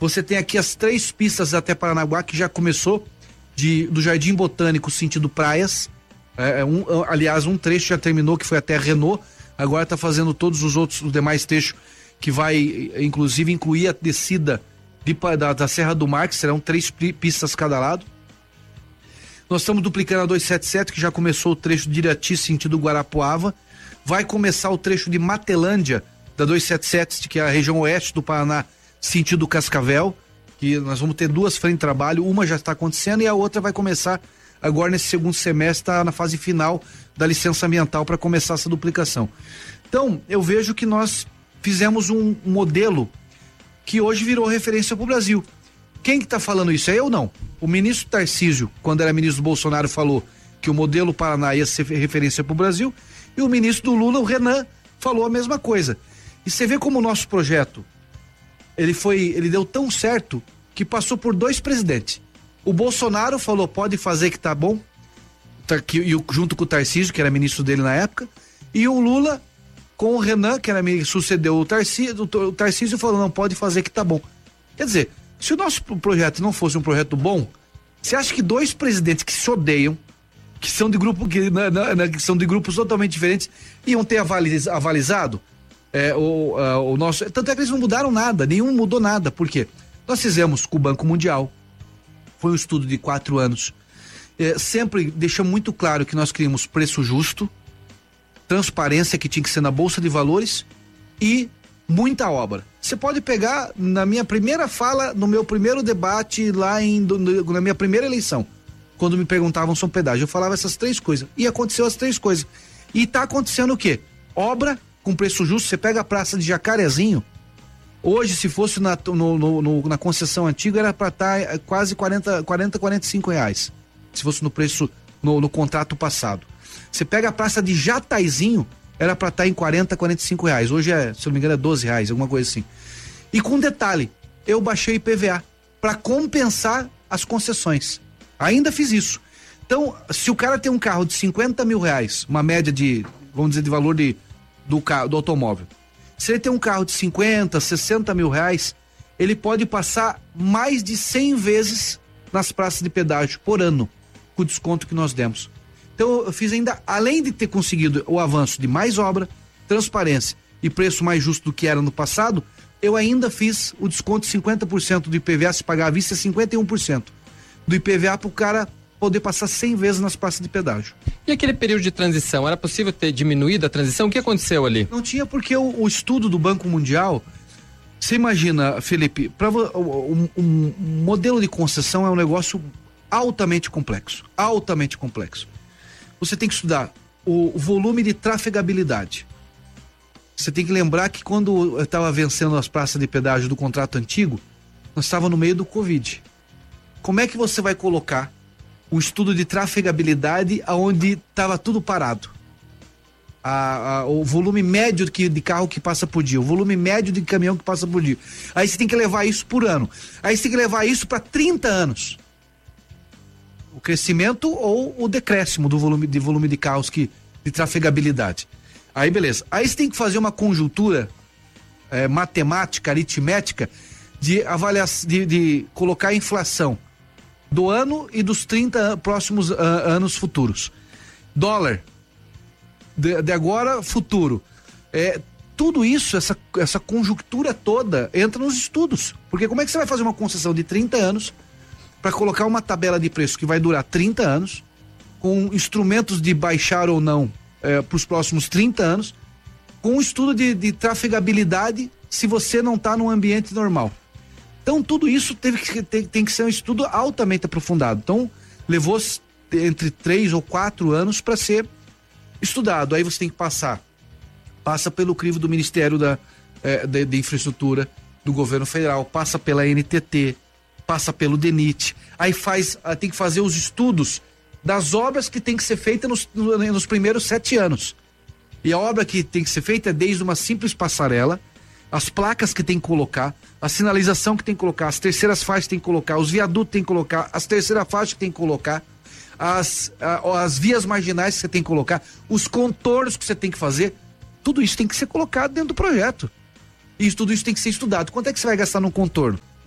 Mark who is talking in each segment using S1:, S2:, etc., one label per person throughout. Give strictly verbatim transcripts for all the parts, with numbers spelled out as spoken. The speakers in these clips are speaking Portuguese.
S1: Você tem aqui as três pistas até Paranaguá, que já começou de, do Jardim Botânico sentido praias. É, um, aliás, um trecho já terminou, que foi até Renault. Agora está fazendo todos os outros, os demais trechos, que vai inclusive incluir a descida de, da, da Serra do Mar, que serão três pistas cada lado. Nós estamos duplicando a duzentos e setenta e sete, que já começou o trecho de Irati, sentido Guarapuava. Vai começar o trecho de Matelândia, da duzentos e setenta e sete, que é a região oeste do Paraná, sentido Cascavel, que nós vamos ter duas frentes de trabalho, uma já está acontecendo e a outra vai começar agora nesse segundo semestre, tá na fase final da licença ambiental para começar essa duplicação. Então, eu vejo que nós fizemos um modelo que hoje virou referência para o Brasil. Quem que tá falando isso? É eu não. O ministro Tarcísio, quando era ministro do Bolsonaro, falou que o modelo Paraná ia ser referência para o Brasil, e o ministro do Lula, o Renan, falou a mesma coisa. E você vê como o nosso projeto, ele foi, ele deu tão certo que passou por dois presidentes. O Bolsonaro falou, pode fazer que tá bom, tá, que, e o, junto com o Tarcísio, que era ministro dele na época, e o Lula com o Renan, que era, sucedeu o Tarcísio, o Tarcísio falou, não, pode fazer que tá bom. Quer dizer, se o nosso projeto não fosse um projeto bom, você acha que dois presidentes que se odeiam, que são de grupo que, na, na, que são de grupos totalmente diferentes, iam ter avaliz, avalizado é, o, a, o nosso, tanto é que eles não mudaram nada, nenhum mudou nada. Por quê? Nós fizemos com o Banco Mundial, foi um estudo de quatro anos, é, sempre deixamos muito claro que nós queríamos preço justo, transparência que tinha que ser na Bolsa de Valores e muita obra. Você pode pegar na minha primeira fala, no meu primeiro debate lá em, no, na minha primeira eleição, quando me perguntavam sobre pedágio, eu falava essas três coisas e aconteceu as três coisas. E tá acontecendo o quê? Obra com preço justo. Você pega a praça de Jacarezinho, hoje se fosse na, no, no, no, na concessão antiga era para estar tá quase quarenta, quarenta, quarenta e cinco reais, se fosse no preço no, no contrato passado. Você pega a praça de Jataizinho, era para estar tá em quarenta, quarenta e cinco reais. Hoje é, se eu não me engano, é doze reais, alguma coisa assim. E com detalhe, eu baixei I P V A para compensar as concessões. Ainda fiz isso. Então, se o cara tem um carro de cinquenta mil reais, uma média de, vamos dizer, de valor de, do, carro, do automóvel. Se ele tem um carro de cinquenta, sessenta mil reais, ele pode passar mais de cem vezes nas praças de pedágio por ano, com o desconto que nós demos. Então eu fiz ainda, além de ter conseguido o avanço de mais obra, transparência e preço mais justo do que era no passado, eu ainda fiz o desconto de cinquenta por cento do I P V A, se pagar à vista, cinquenta e um por cento do I P V A para o cara poder passar cem vezes nas praças de pedágio.
S2: E aquele período de transição, era possível ter diminuído a transição? O que aconteceu ali?
S1: Não tinha, porque o, o estudo do Banco Mundial, você imagina, Felipe, pra, um, um modelo de concessão é um negócio altamente complexo, altamente complexo. Você tem que estudar o volume de trafegabilidade. Você tem que lembrar que quando eu estava vencendo as praças de pedágio do contrato antigo, nós estávamos no meio do Covid. Como é que você vai colocar um estudo de trafegabilidade aonde estava tudo parado? A, a, o volume médio que, de carro que passa por dia, o volume médio de caminhão que passa por dia. Aí você tem que levar isso por ano. Aí você tem que levar isso para trinta anos. O crescimento ou o decréscimo do volume de volume de carros que, de trafegabilidade. Aí beleza. Aí você tem que fazer uma conjuntura é, matemática, aritmética, de avaliar, de, de colocar a inflação do ano e dos trinta próximos uh, anos futuros. Dólar, de, de agora, futuro. É, tudo isso, essa, essa conjuntura toda, entra nos estudos. Porque como é que você vai fazer uma concessão de trinta anos para colocar uma tabela de preço que vai durar trinta anos, com instrumentos de baixar ou não é, para os próximos trinta anos, com um estudo de, de trafegabilidade se você não está num ambiente normal. Então tudo isso teve que, tem, tem que ser um estudo altamente aprofundado. Então levou entre três ou quatro anos para ser estudado. Aí você tem que passar, passa pelo crivo do Ministério da, eh, de, de Infraestrutura do Governo Federal, passa pela N T T, passa pelo DENIT, aí faz, tem que fazer os estudos das obras que tem que ser feita nos, nos primeiros sete anos. E a obra que tem que ser feita é desde uma simples passarela, as placas que tem que colocar, a sinalização que tem que colocar, as terceiras faixas que tem que colocar, os viadutos que tem que colocar, as terceiras faixas que tem que colocar, as, a, as vias marginais que você tem que colocar, os contornos que você tem que fazer, tudo isso tem que ser colocado dentro do projeto. E tudo isso tem que ser estudado. Quanto é que você vai gastar num contorno?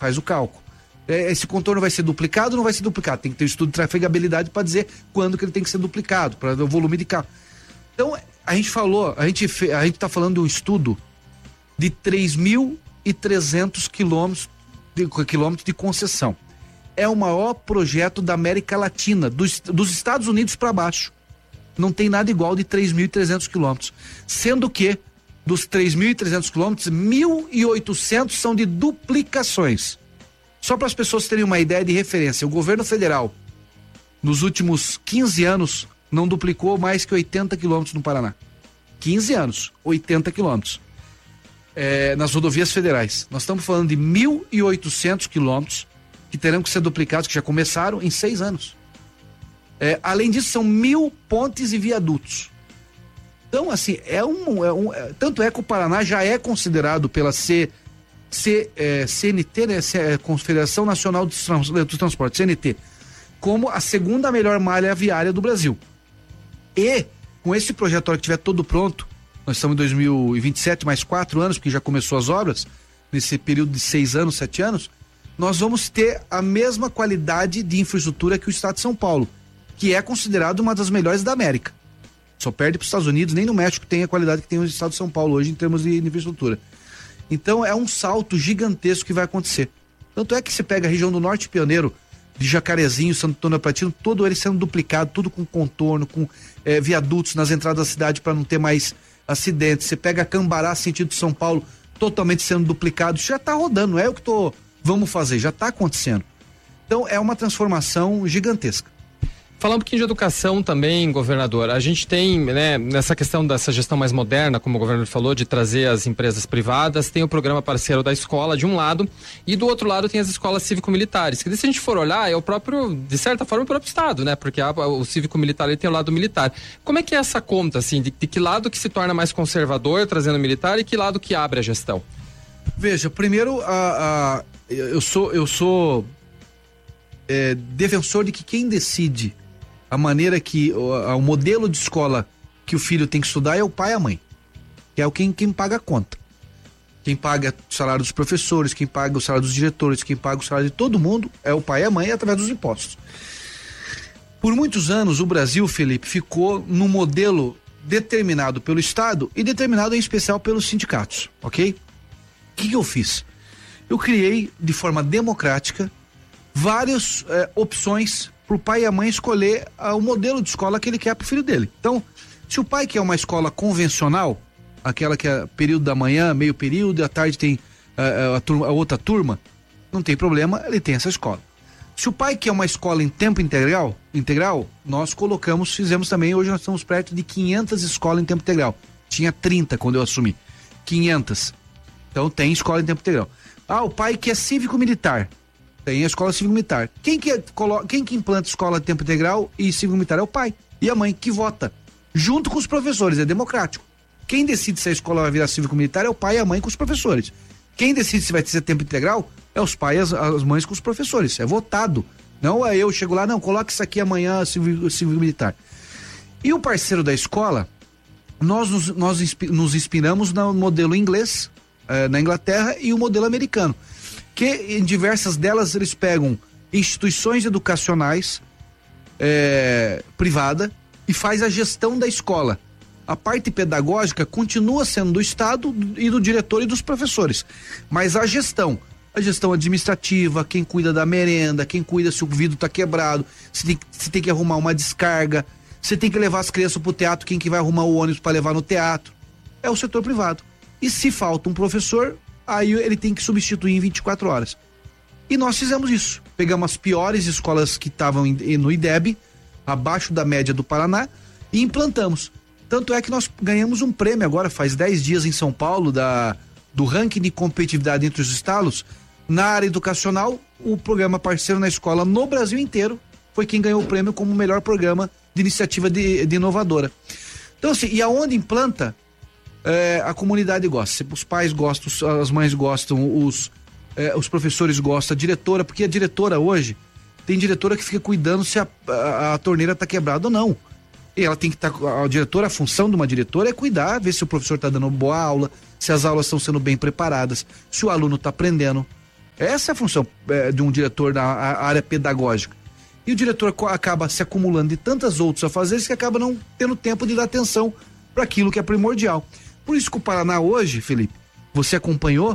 S1: faz o cálculo. É, esse contorno vai ser duplicado ou não vai ser duplicado? Tem que ter um estudo de trafegabilidade para dizer quando que ele tem que ser duplicado, para o volume de carro. Então, a gente falou, a gente fe, a gente está falando de um estudo de três mil e trezentos quilômetros de, quilômetros de concessão. É o maior projeto da América Latina, dos, dos Estados Unidos para baixo. Não tem nada igual de três mil e trezentos quilômetros. Sendo que, dos três mil e trezentos quilômetros, mil e oitocentos são de duplicações. Só para as pessoas terem uma ideia de referência, o governo federal, nos últimos quinze anos, não duplicou mais que oitenta quilômetros no Paraná. quinze anos, oitenta quilômetros. É, nas rodovias federais. Nós estamos falando de mil e oitocentos quilômetros que terão que ser duplicados, que já começaram em seis anos. É, além disso, são mil pontes e viadutos. Então, assim, é um. É um é, tanto é que o Paraná já é considerado pela C, C, é, C N T, né, C, Confederação Nacional dos, Trans, dos Transportes, C N T, como a segunda melhor malha viária do Brasil. E, com esse projeto, a hora que estiver todo pronto, nós estamos em dois mil e vinte e sete, mais quatro anos, porque já começou as obras, nesse período de seis anos, sete anos, nós vamos ter a mesma qualidade de infraestrutura que o estado de São Paulo, que é considerado uma das melhores da América. Só perde para os Estados Unidos, nem no México tem a qualidade que tem o estado de São Paulo hoje em termos de infraestrutura. Então é um salto gigantesco que vai acontecer. Tanto é que se pega a região do Norte Pioneiro, de Jacarezinho, Santo Antônio Platino, todo ele sendo duplicado, tudo com contorno, com eh, viadutos nas entradas da cidade para não ter mais acidentes. Você pega Cambará, sentido São Paulo, totalmente sendo duplicado. Isso já está rodando, não é o que tô, vamos fazer, já está acontecendo. Então é uma transformação gigantesca.
S2: Falar um pouquinho de educação também, governador. A gente tem, né, nessa questão dessa gestão mais moderna, como o governador falou, de trazer as empresas privadas, tem o programa parceiro da escola de um lado e do outro lado tem as escolas cívico-militares. Que se a gente for olhar, é o próprio, de certa forma, o próprio Estado, né? Porque a, o cívico-militar ele tem o lado militar. Como é que é essa conta, assim, de, de que lado que se torna mais conservador trazendo militar e que lado que abre a gestão?
S1: Veja, primeiro, a, a, eu sou, eu sou é, defensor de que quem decide a maneira que, o, o modelo de escola que o filho tem que estudar é o pai e a mãe, que é o quem, quem paga a conta. Quem paga o salário dos professores, quem paga o salário dos diretores, quem paga o salário de todo mundo é o pai e a mãe através dos impostos. Por muitos anos o Brasil, Felipe, ficou num modelo determinado pelo Estado e determinado em especial pelos sindicatos, ok? O que, que eu fiz? Eu criei de forma democrática várias eh, opções para o pai e a mãe escolher uh, o modelo de escola que ele quer para o filho dele. Então, se o pai quer uma escola convencional, aquela que é período da manhã, meio período, e à tarde tem uh, a, turma, a outra turma, não tem problema, ele tem essa escola. Se o pai quer uma escola em tempo integral, integral, nós colocamos, fizemos também, hoje nós estamos perto de quinhentas escolas em tempo integral. Tinha trinta quando eu assumi. quinhentas. Então tem escola em tempo integral. Ah, o pai quer cívico-militar. Tem a escola cívico-militar. Quem que, quem que implanta escola de tempo integral e cívico-militar é o pai e a mãe que vota, junto com os professores, é democrático. Quem decide se a escola vai virar cívico-militar é o pai e a mãe com os professores. Quem decide se vai ser tempo integral é os pais e as, as mães com os professores, é votado. Não é eu chego lá, não, coloque isso aqui amanhã, cívico-militar. E o parceiro da escola, nós nos, nós nos inspiramos no modelo inglês, eh, na Inglaterra, e o modelo americano, que em diversas delas eles pegam instituições educacionais é, privada e faz a gestão da escola. A parte pedagógica continua sendo do Estado e do diretor e dos professores, mas a gestão, a gestão administrativa, quem cuida da merenda, quem cuida se o vidro está quebrado, se tem, se tem que arrumar uma descarga, se tem que levar as crianças para o teatro, quem que vai arrumar o ônibus para levar no teatro, é o setor privado. E se falta um professor, aí ele tem que substituir em vinte e quatro horas. E nós fizemos isso. Pegamos as piores escolas que estavam no I D E B, abaixo da média do Paraná, e implantamos. Tanto é que nós ganhamos um prêmio agora, faz dez dias em São Paulo, da, do ranking de competitividade entre os estados. Na área educacional, o programa Parceiro na Escola no Brasil inteiro foi quem ganhou o prêmio como o melhor programa de iniciativa de, de inovadora. Então assim, e aonde implanta, É, a comunidade gosta, os pais gostam, as mães gostam, os, é, os professores gostam, a diretora, porque a diretora hoje, tem diretora que fica cuidando se a, a, a torneira está quebrada ou não. E ela tem que estar, tá, a diretora, a função de uma diretora é cuidar, ver se o professor está dando boa aula, se as aulas estão sendo bem preparadas, se o aluno está aprendendo. Essa é a função é, de um diretor na área pedagógica. E o diretor acaba se acumulando de tantas outras afazeres que acaba não tendo tempo de dar atenção para aquilo que é primordial. Por isso que o Paraná hoje, Felipe, você acompanhou,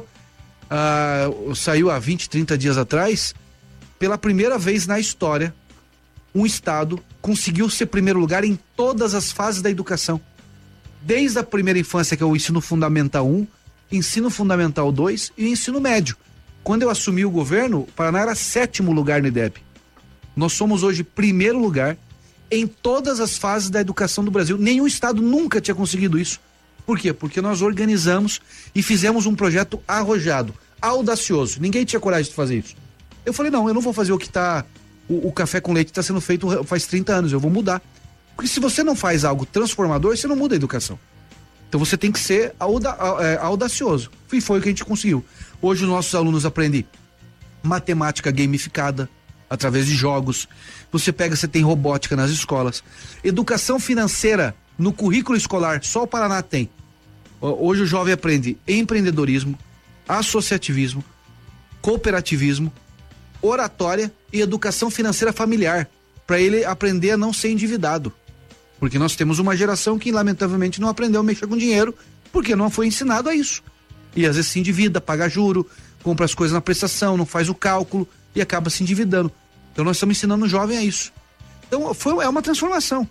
S1: ah, saiu há vinte, trinta dias atrás, pela primeira vez na história, um estado conseguiu ser primeiro lugar em todas as fases da educação. Desde a primeira infância, que é o ensino fundamental um, ensino fundamental dois e ensino médio. Quando eu assumi o governo, o Paraná era sétimo lugar no I D E B. Nós somos hoje primeiro lugar em todas as fases da educação do Brasil. Nenhum estado nunca tinha conseguido isso. Por quê? Porque nós organizamos e fizemos um projeto arrojado, audacioso. Ninguém tinha coragem de fazer isso. Eu falei, não, eu não vou fazer o que tá, o, o café com leite está sendo feito faz trinta anos, eu vou mudar. Porque se você não faz algo transformador, você não muda a educação. Então você tem que ser auda, é, audacioso. E foi o que a gente conseguiu. Hoje os nossos alunos aprendem matemática gamificada, através de jogos. Você pega, você tem robótica nas escolas. Educação financeira no currículo escolar, só o Paraná tem. Hoje o jovem aprende empreendedorismo, associativismo, cooperativismo, oratória e educação financeira familiar, para ele aprender a não ser endividado. Porque nós temos uma geração que lamentavelmente não aprendeu a mexer com dinheiro, porque não foi ensinado a isso. E às vezes se endivida, paga juro, compra as coisas na prestação, não faz o cálculo e acaba se endividando. Então nós estamos ensinando o jovem a isso. Então foi, é uma transformação.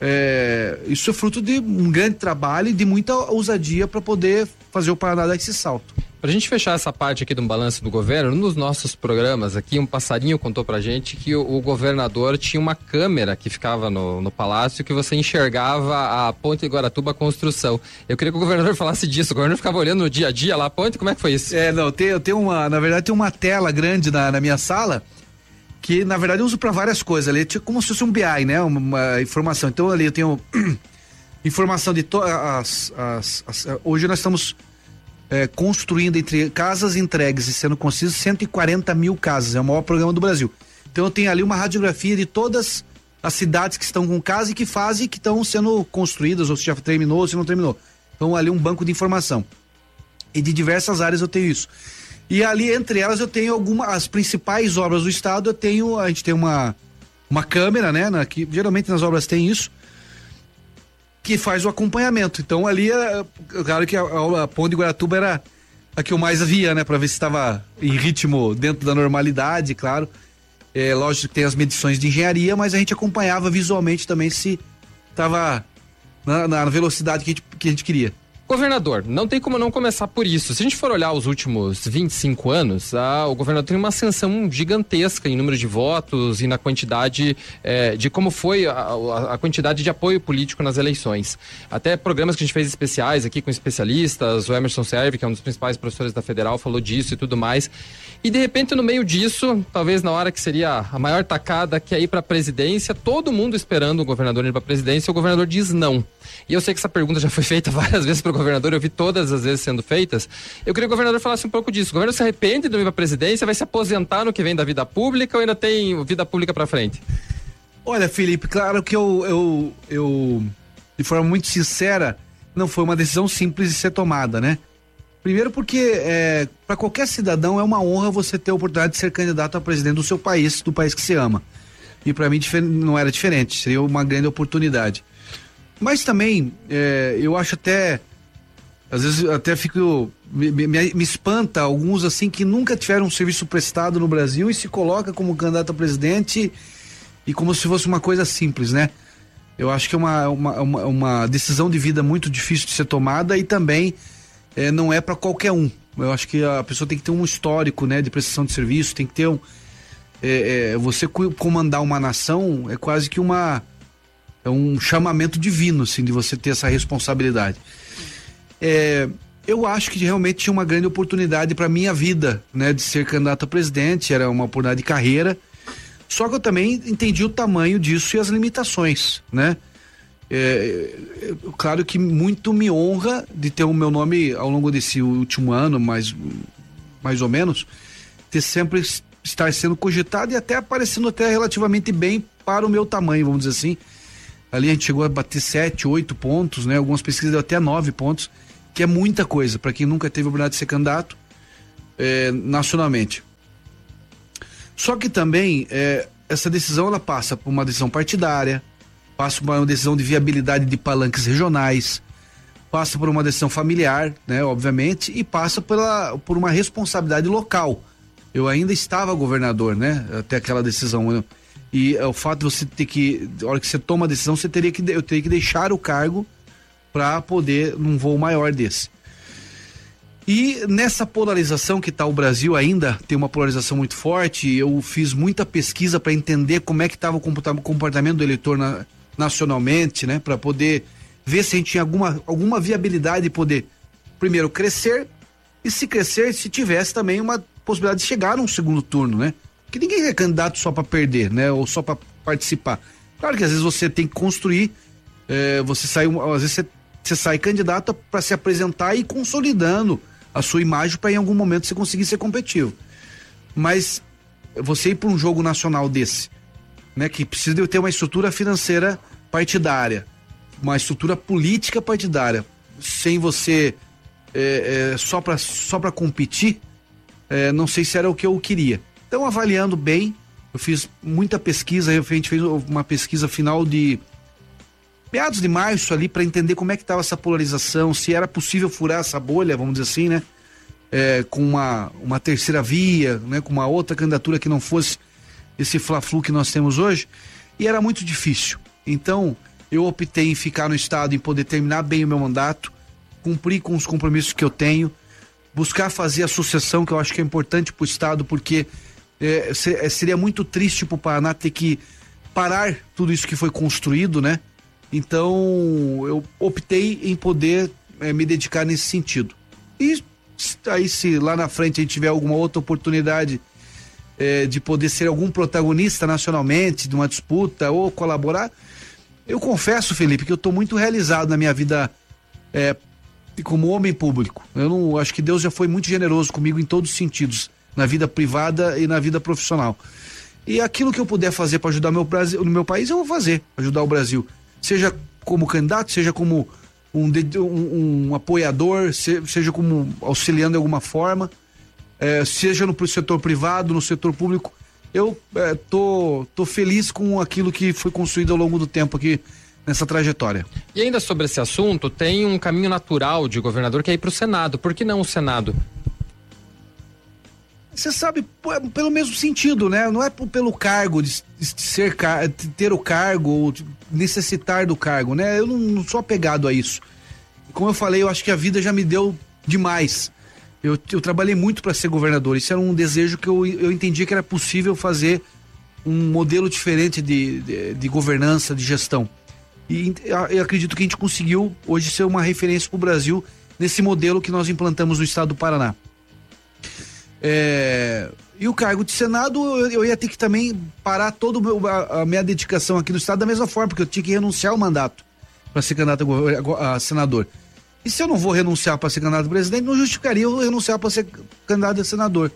S1: É, isso é fruto de um grande trabalho e de muita ousadia para poder fazer o Paraná dar esse salto.
S2: Pra gente fechar essa parte aqui do balanço do governo, num dos nossos programas aqui, um passarinho contou pra gente que o, o governador tinha uma câmera que ficava no, no palácio que você enxergava a Ponte Iguaratuba, a construção. Eu queria que o governador falasse disso. O governador ficava olhando no dia a dia lá a ponte, como é que foi isso?
S1: É, não, tem, eu tenho uma, na verdade tem uma tela grande na, na minha sala que na verdade eu uso para várias coisas ali, tipo como se fosse um B I, né? Uma, uma informação. Então ali eu tenho informação de todas as, as, as, hoje nós estamos É, construindo entre casas entregues e sendo construídas cento e quarenta mil casas, é o maior programa do Brasil. Então eu tenho ali uma radiografia de todas as cidades que estão com casa e que fazem que estão sendo construídas, ou se já terminou ou se não terminou. Então ali um banco de informação. E de diversas áreas eu tenho isso. E ali entre elas eu tenho algumas, as principais obras do estado, eu tenho, a gente tem uma, uma câmera, né, na, que geralmente nas obras tem isso, que faz o acompanhamento. Então ali, é, claro que a, a, a Ponte de Iguaratuba era a que eu mais via, né, para ver se estava em ritmo dentro da normalidade, claro. É lógico que tem as medições de engenharia, mas a gente acompanhava visualmente também se estava na, na velocidade que a gente, que a gente queria.
S2: Governador, não tem como não começar por isso. Se a gente for olhar os últimos vinte e cinco anos, ah, o governador tem uma ascensão gigantesca em número de votos e na quantidade eh, de como foi a, a, a quantidade de apoio político nas eleições. Até programas que a gente fez especiais aqui com especialistas, o Emerson Serve, que é um dos principais professores da Federal, falou disso e tudo mais. E de repente no meio disso, talvez na hora que seria a maior tacada, que é ir para a presidência, todo mundo esperando o governador ir para a presidência, o governador diz não. E eu sei que essa pergunta já foi feita várias vezes para o governador, eu vi todas as vezes sendo feitas. Eu queria que o governador falasse um pouco disso. O governador se arrepende de não ir para a presidência, vai se aposentar no que vem da vida pública ou ainda tem vida pública para frente?
S1: Olha, Felipe, claro que eu, eu, eu, de forma muito sincera, não foi uma decisão simples de ser tomada, né? Primeiro porque é, para qualquer cidadão é uma honra você ter a oportunidade de ser candidato a presidente do seu país, do país que você ama. E para mim não era diferente, seria uma grande oportunidade. Mas também, é, eu acho até, às vezes até fico, me, me, me espanta alguns assim que nunca tiveram um serviço prestado no Brasil e se coloca como candidato a presidente e como se fosse uma coisa simples, né? Eu acho que é uma, uma, uma, uma decisão de vida muito difícil de ser tomada e também é, não é para qualquer um. Eu acho que a pessoa tem que ter um histórico, né, de prestação de serviço, tem que ter um... É, é, você comandar uma nação é quase que uma... É um chamamento divino, assim, de você ter essa responsabilidade. É, eu acho que realmente tinha uma grande oportunidade para minha vida, né, de ser candidato a presidente, era uma oportunidade de carreira. Só que eu também entendi o tamanho disso e as limitações, né? É, é, claro que muito me honra de ter o meu nome ao longo desse último ano, mais, mais ou menos, ter sempre estar sendo cogitado e até aparecendo até relativamente bem para o meu tamanho, vamos dizer assim. Ali a gente chegou a bater sete, oito pontos, né? Algumas pesquisas deu até nove pontos, que é muita coisa para quem nunca teve a oportunidade de ser candidato é, nacionalmente. Só que também é, essa decisão ela passa por uma decisão partidária, passa por uma decisão de viabilidade de palanques regionais, passa por uma decisão familiar, né, obviamente, e passa pela, por uma responsabilidade local. Eu ainda estava governador, né, até aquela decisão. Eu, e é, o fato de você ter que, na hora que você toma a decisão, você teria que, eu teria que deixar o cargo para poder num voo maior desse. E nessa polarização que está o Brasil ainda, tem uma polarização muito forte, eu fiz muita pesquisa para entender como é que estava o comportamento do eleitor na, nacionalmente, né, para poder ver se a gente tinha alguma, alguma viabilidade de poder, primeiro, crescer, e se crescer, se tivesse também uma possibilidade de chegar num segundo turno, né? Porque ninguém é candidato só para perder, né? Ou só para participar. Claro que às vezes você tem que construir, é, você sai, às vezes você, você sai candidato para se apresentar e ir consolidando a sua imagem para em algum momento você conseguir ser competitivo. Mas você ir para um jogo nacional desse, né? Que precisa de ter uma estrutura financeira partidária, uma estrutura política partidária, sem você é, é, só para só para competir, é, não sei se era o que eu queria. Então, avaliando bem, eu fiz muita pesquisa, a gente fez uma pesquisa final de meados de março ali para entender como é que estava essa polarização, se era possível furar essa bolha, vamos dizer assim, né? É, com uma, uma terceira via, né? Com uma outra candidatura que não fosse esse fla-flu que nós temos hoje, e era muito difícil. Então, eu optei em ficar no estado, em poder terminar bem o meu mandato, cumprir com os compromissos que eu tenho, buscar fazer a sucessão, que eu acho que é importante para o estado, porque é, seria muito triste para o Paraná ter que parar tudo isso que foi construído, né? Então, eu optei em poder é, me dedicar nesse sentido. E aí, se lá na frente a gente tiver alguma outra oportunidade é, de poder ser algum protagonista nacionalmente de uma disputa ou colaborar, eu confesso, Felipe, que eu estou muito realizado na minha vida é, como homem público. Eu não acho que Deus já foi muito generoso comigo em todos os sentidos, na vida privada e na vida profissional. E aquilo que eu puder fazer para ajudar meu Brasil, no meu país, eu vou fazer, ajudar o Brasil. Seja como candidato, seja como um, um, um apoiador, seja como auxiliando de alguma forma, é, seja no setor privado, no setor público. Eu é, tô, tô feliz com aquilo que foi construído ao longo do tempo aqui nessa trajetória.
S2: E ainda sobre esse assunto, tem um caminho natural de governador que é ir para o Senado. Por que não o Senado?
S1: Você sabe, pelo mesmo sentido, né? Não é pelo cargo, de ser, de ter o cargo ou necessitar do cargo, né? Eu não, não sou apegado a isso. Como eu falei, eu acho que a vida já me deu demais. Eu, eu trabalhei muito para ser governador. Isso era um desejo que eu, eu entendia que era possível fazer um modelo diferente de, de, de governança, de gestão. E eu acredito que a gente conseguiu hoje ser uma referência para o Brasil nesse modelo que nós implantamos no estado do Paraná. É, e o cargo de Senado, eu, eu ia ter que também parar toda a, a minha dedicação aqui no estado da mesma forma, porque eu tinha que renunciar ao mandato para ser candidato a, a senador. E se eu não vou renunciar para ser candidato a presidente, não justificaria eu renunciar para ser candidato a senador.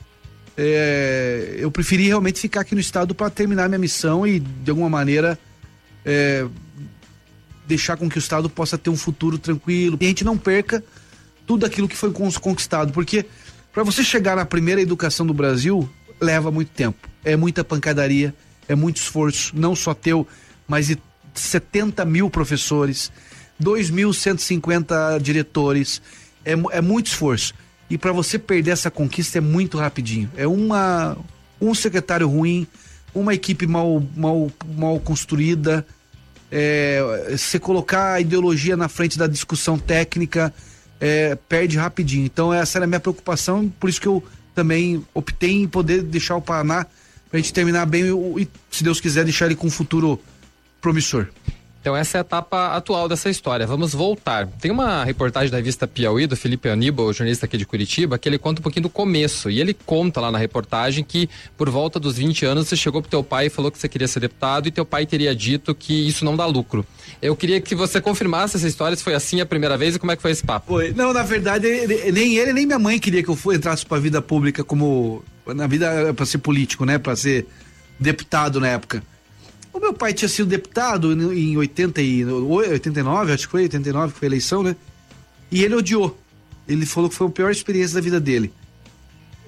S1: É, eu preferi realmente ficar aqui no estado para terminar minha missão e, de alguma maneira, é, deixar com que o estado possa ter um futuro tranquilo e a gente não perca tudo aquilo que foi conquistado, porque para você chegar na primeira educação do Brasil leva muito tempo, é muita pancadaria, é muito esforço, não só teu, mas de setenta mil professores, dois mil cento e cinquenta diretores, é, é muito esforço. E para você perder essa conquista é muito rapidinho. É uma um secretário ruim, uma equipe mal, mal, mal construída, é, você colocar a ideologia na frente da discussão técnica, é, perde rapidinho. Então essa era a minha preocupação, por isso que eu também optei em poder deixar o Paraná pra gente terminar bem e, se Deus quiser, deixar ele com um futuro promissor.
S2: Então essa é a etapa atual dessa história. Vamos voltar. Tem uma reportagem da revista Piauí, do Felipe Aníbal, jornalista aqui de Curitiba, que ele conta um pouquinho do começo. E ele conta lá na reportagem que por volta dos vinte anos você chegou pro teu pai e falou que você queria ser deputado e teu pai teria dito que isso não dá lucro. Eu queria que você confirmasse essa história, se foi assim a primeira vez e como é que foi esse papo.
S1: Foi. Não, na verdade, ele, nem ele nem minha mãe queria que eu entrasse pra vida pública como... Na vida pra ser político, né? Pra ser deputado na época. O meu pai tinha sido deputado em oitenta e oitenta e nove, acho que foi oitenta e nove que foi a eleição, né? E ele odiou. Ele falou que foi a pior experiência da vida dele.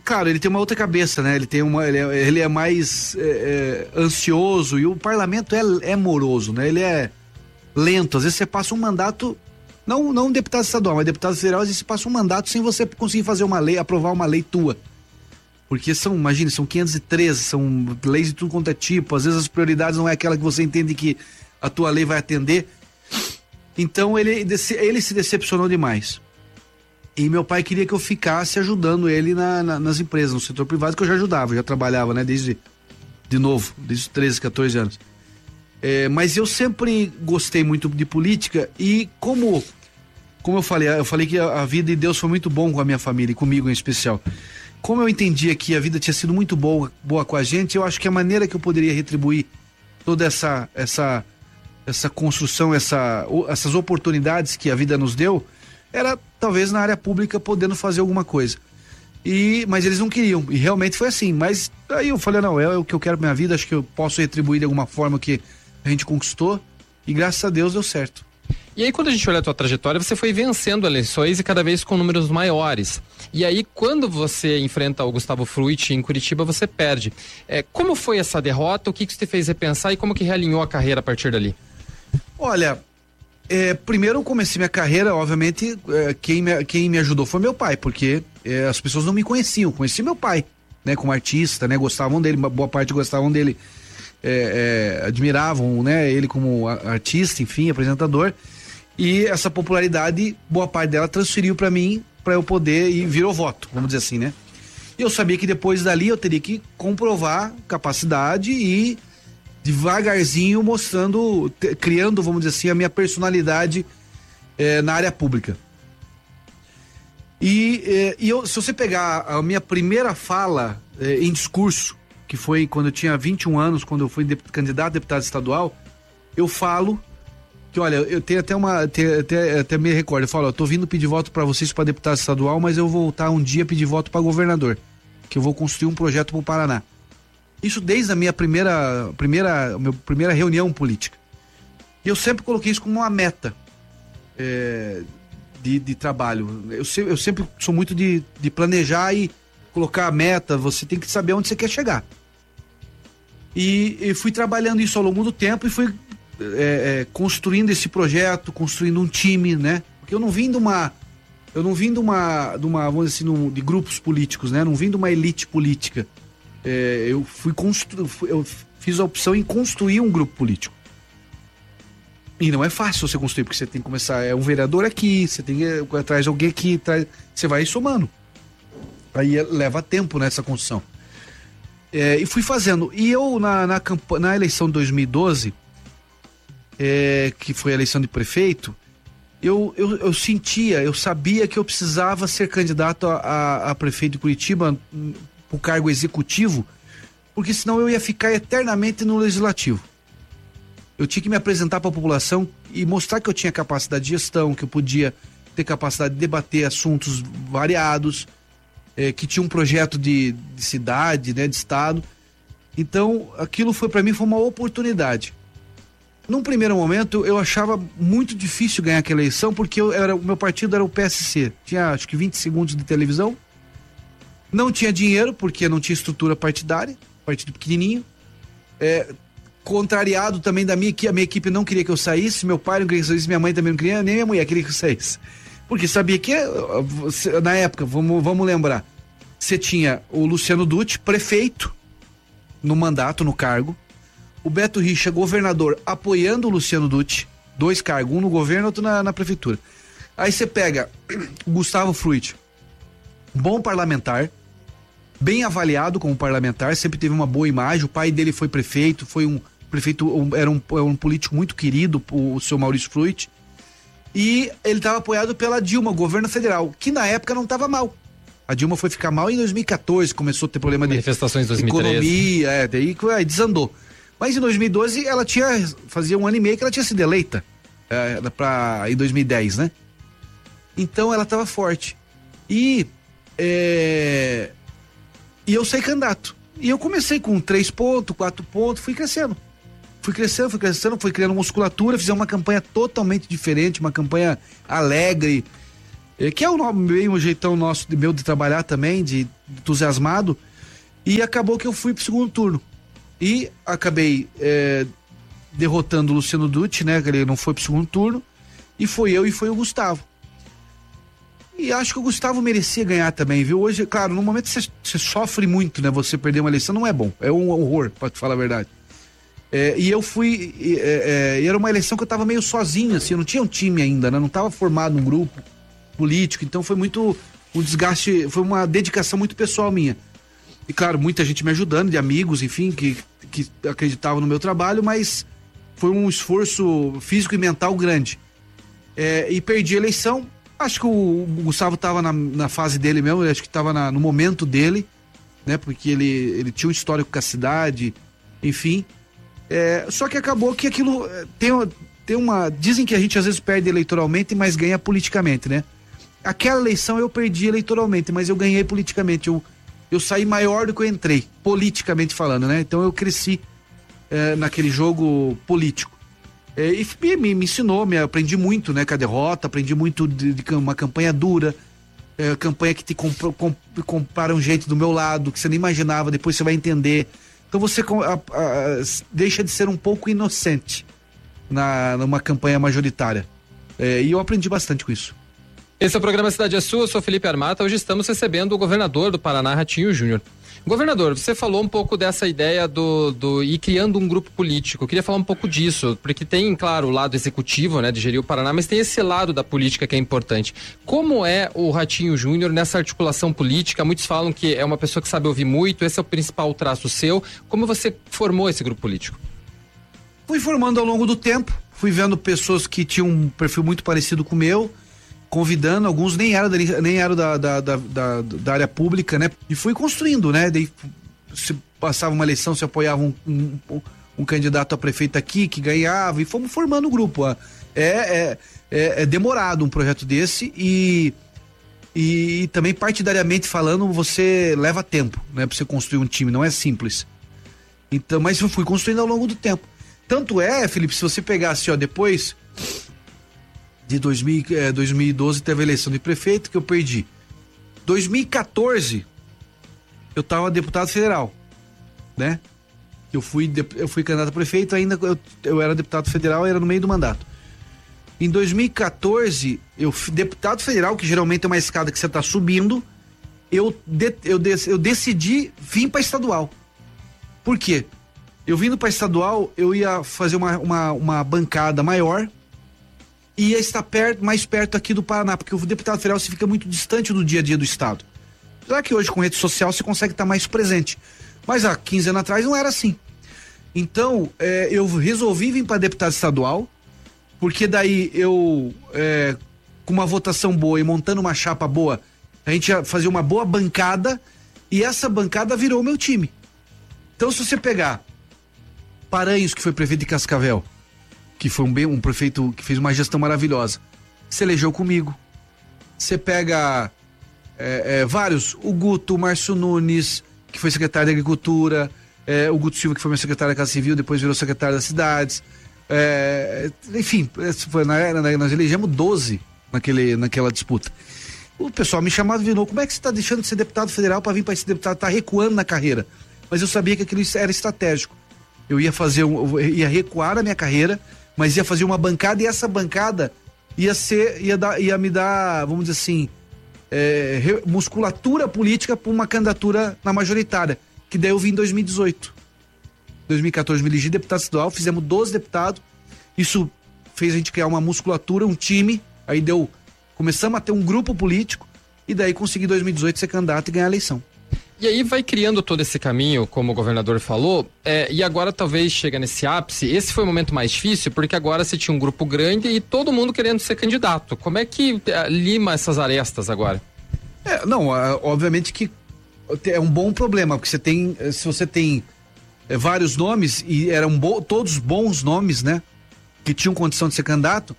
S1: claro, ele tem uma outra cabeça, né? Ele tem uma, ele é, ele é mais é, é, ansioso, e o parlamento é, é moroso, né? Ele é lento. Às vezes você passa um mandato, não, não um deputado estadual, mas deputado federal, às vezes você passa um mandato sem você conseguir fazer uma lei, aprovar uma lei tua. Porque são, imagine, são quinhentos e treze, são leis de tudo quanto é tipo, às vezes as prioridades não é aquela que você entende que a tua lei vai atender. Então ele, ele se decepcionou demais. E meu pai queria que eu ficasse ajudando ele na, na, nas empresas, no setor privado, que eu já ajudava, já trabalhava, né, desde, de novo, desde os treze, quatorze anos. É, mas eu sempre gostei muito de política e como, como eu falei, eu falei que a, a vida de Deus foi muito bom com a minha família e comigo em especial. Como eu entendia que a vida tinha sido muito boa, boa com a gente, eu acho que a maneira que eu poderia retribuir toda essa, essa, essa construção, essa, essas oportunidades que a vida nos deu, era talvez na área pública podendo fazer alguma coisa. E, mas eles não queriam, e realmente foi assim. Mas aí eu falei, não, é o que eu quero pra minha vida, acho que eu posso retribuir de alguma forma que a gente conquistou, e graças a Deus deu certo.
S2: E aí, quando a gente olha a tua trajetória, você foi vencendo eleições e cada vez com números maiores. E aí, quando você enfrenta o Gustavo Fruit em Curitiba, você perde. É, como foi essa derrota? O que, que você te fez repensar e como que realinhou a carreira a partir dali?
S1: Olha, é, primeiro eu comecei minha carreira, obviamente, é, quem, me, quem me ajudou foi meu pai, porque é, as pessoas não me conheciam, conheci meu pai, né, como artista, né, gostavam dele, boa parte gostavam dele, é, é, admiravam, né, ele como artista, enfim, apresentador, e essa popularidade, boa parte dela transferiu para mim, para eu poder, e virou voto, vamos dizer assim, né. E eu sabia que depois dali eu teria que comprovar capacidade e devagarzinho mostrando, te, criando, vamos dizer assim, a minha personalidade eh, na área pública. E, eh, e eu, se você pegar a minha primeira fala eh, em discurso, que foi quando eu tinha vinte e um anos, quando eu fui de, candidato a deputado estadual, eu falo que, olha, eu tenho até uma, tenho, até, até me recordo, eu falo, eu tô vindo pedir voto para vocês para deputado estadual, mas eu vou voltar um dia pedir voto para governador, que eu vou construir um projeto para o Paraná. Isso desde a minha primeira, primeira, minha primeira reunião política. E eu sempre coloquei isso como uma meta é, de, de trabalho. Eu, se, eu sempre sou muito de, de planejar e colocar a meta, você tem que saber onde você quer chegar. E, e fui trabalhando isso ao longo do tempo e fui é, é, construindo esse projeto, construindo um time, né? Porque eu não vim de uma, eu não vim de uma, de uma vamos dizer assim, de grupos políticos, né? Não vim de uma elite política. É, eu fui constru... eu fiz a opção em construir um grupo político. E não é fácil você construir, porque você tem que começar, é um vereador aqui, você tem que ir atrás de alguém aqui, traz... você vai somando. Aí leva tempo nessa construção. É, e fui fazendo. E eu, na, na, camp... na eleição de dois mil e doze, é, que foi a eleição de prefeito, eu, eu, eu sentia, eu sabia que eu precisava ser candidato a, a, a prefeito de Curitiba, o cargo executivo, porque senão eu ia ficar eternamente no legislativo. Eu tinha que me apresentar para a população e mostrar que eu tinha capacidade de gestão, que eu podia ter capacidade de debater assuntos variados, eh, que tinha um projeto de, de cidade, né, de estado. Então, aquilo foi para mim foi uma oportunidade. Num primeiro momento, eu achava muito difícil ganhar aquela eleição, porque eu era, o meu partido era o P S C. Tinha acho que vinte segundos de televisão. Não tinha dinheiro, porque não tinha estrutura partidária, partido pequenininho. É, contrariado também da minha equipe, a minha equipe não queria que eu saísse, meu pai não queria que eu saísse, minha mãe também não queria, nem minha mulher queria que eu saísse. Porque sabia que, na época, vamos, vamos lembrar, você tinha o Luciano Dutti, prefeito, no mandato, no cargo, o Beto Richa, governador, apoiando o Luciano Dutti, dois cargos, um no governo, outro na, na prefeitura. Aí você pega o Gustavo Fruit, bom parlamentar, bem avaliado como parlamentar, sempre teve uma boa imagem, o pai dele foi prefeito, foi um prefeito, um, era um, um político muito querido, o, o seu Maurício Fruit, e ele estava apoiado pela Dilma, governo federal, que na época não estava mal. A Dilma foi ficar mal em dois mil e quatorze, começou a ter problema
S2: manifestações
S1: de
S2: dois mil e treze.
S1: Economia, é, daí aí desandou. Mas em dois mil e doze ela tinha, fazia um ano e meio que ela tinha sido eleita, é, pra, em dois mil e dez, né? Então ela estava forte. E É... E eu saí candidato. E eu comecei com três pontos, quatro pontos, fui crescendo. Fui crescendo, fui crescendo, fui criando musculatura, fizemos uma campanha totalmente diferente, uma campanha alegre. é, que é o meio o jeitão nosso de meu de trabalhar também, de, de entusiasmado, e acabou que eu fui pro segundo turno. E acabei é, derrotando o Luciano Dutti, né? Que ele não foi pro segundo turno, e foi eu e foi o Gustavo. E acho que o Gustavo merecia ganhar também, viu? Hoje, claro, no momento você, você sofre muito, né? Você perder uma eleição não é bom, é um horror, pra te falar a verdade. É, e eu fui, é, é, era uma eleição que eu tava meio sozinho, assim, eu não tinha um time ainda, né? Não tava formado um grupo político, então foi muito, um desgaste, foi uma dedicação muito pessoal minha. E claro, muita gente me ajudando, de amigos, enfim, que, que acreditavam no meu trabalho, mas foi um esforço físico e mental grande. É, e perdi a eleição. Acho que o Gustavo estava na, na fase dele mesmo, acho que estava no momento dele, né? Porque ele, ele tinha um histórico com a cidade, enfim. É, só que acabou que aquilo tem, tem uma... Dizem que a gente às vezes perde eleitoralmente, mas ganha politicamente, né? Aquela eleição eu perdi eleitoralmente, mas eu ganhei politicamente. Eu, eu saí maior do que eu entrei, politicamente falando, né? Então eu cresci é, naquele jogo político. É, e me, me ensinou, me aprendi muito, né, com a derrota, aprendi muito de, de uma campanha dura, é, campanha que te comp, comp, compara um jeito do meu lado, que você nem imaginava, depois você vai entender. Então você a, a, deixa de ser um pouco inocente na, numa campanha majoritária. É, e eu aprendi bastante com isso.
S2: Esse é o programa Cidade é Sua, eu sou Felipe Armata, hoje estamos recebendo o governador do Paraná, Ratinho Júnior. Governador, você falou um pouco dessa ideia do, do ir criando um grupo político. Eu queria falar um pouco disso, porque tem, claro, o lado executivo, né, de gerir o Paraná, mas tem esse lado da política que é importante. Como é o Ratinho Júnior nessa articulação política? Muitos falam que é uma pessoa que sabe ouvir muito, esse é o principal traço seu. Como você formou esse grupo político?
S1: Fui formando ao longo do tempo, fui vendo pessoas que tinham um perfil muito parecido com o meu, convidando, alguns nem eram, da, nem eram da, da, da, da, da área pública, né? E fui construindo, né? Daí se passava uma eleição, se apoiava um, um, um candidato a prefeito aqui, que ganhava, e fomos formando o grupo. É, é, é, é demorado um projeto desse e, e, e também partidariamente falando, você leva tempo, né? Pra você construir um time, não é simples. Então, mas eu fui construindo ao longo do tempo. Tanto é, Felipe, se você pegasse, ó, depois de dois mil, eh, dois mil e doze teve a eleição de prefeito que eu perdi. dois mil e quatorze eu tava deputado federal, né? Eu fui, eu fui candidato a prefeito, ainda eu, eu era deputado federal, era no meio do mandato. Em dois mil e quatorze, eu deputado federal, que geralmente é uma escada que você tá subindo, eu, de, eu, de, eu decidi vir para estadual. Por quê? Eu vindo para estadual, eu ia fazer uma, uma, uma bancada maior, ia estar perto, mais perto aqui do Paraná, porque o deputado federal se fica muito distante do dia a dia do estado. Apesar que hoje com rede social você consegue estar mais presente, mas há quinze anos atrás não era assim. Então é, eu resolvi vir para deputado estadual, porque daí eu é, com uma votação boa e montando uma chapa boa, a gente ia fazer uma boa bancada e essa bancada virou o meu time. Então se você pegar Paranhos, que foi prefeito de Cascavel, que foi um, bem, um prefeito que fez uma gestão maravilhosa, se elegeu comigo. Você pega é, é, vários, o Guto, o Márcio Nunes, que foi secretário da Agricultura, é, o Guto Silva, que foi meu secretário da Casa Civil, depois virou secretário das Cidades, é, enfim, foi, na, na, nós elegemos doze naquele, naquela disputa. O pessoal me chamava de novo, como é que você está deixando de ser deputado federal para vir para esse deputado, tá recuando na carreira? Mas eu sabia que aquilo era estratégico. Eu ia fazer, um, eu ia recuar a minha carreira, mas ia fazer uma bancada e essa bancada ia ser, ia, dar, ia me dar, vamos dizer assim, é, re, musculatura política para uma candidatura na majoritária, que daí eu vim em dois mil e dezoito. dois mil e quatorze me elegi deputado estadual, fizemos doze deputados, isso fez a gente criar uma musculatura, um time, aí deu, começamos a ter um grupo político e daí consegui em dois mil e dezoito ser candidato e ganhar a eleição.
S2: E aí vai criando todo esse caminho, como o governador falou, é, e agora talvez chega nesse ápice. Esse foi o momento mais difícil, porque agora você tinha um grupo grande e todo mundo querendo ser candidato. Como é que é, lima essas arestas agora?
S1: É, não, obviamente que é um bom problema, porque você tem, se você tem é, vários nomes, e eram bo, todos bons nomes, né, que tinham condição de ser candidato,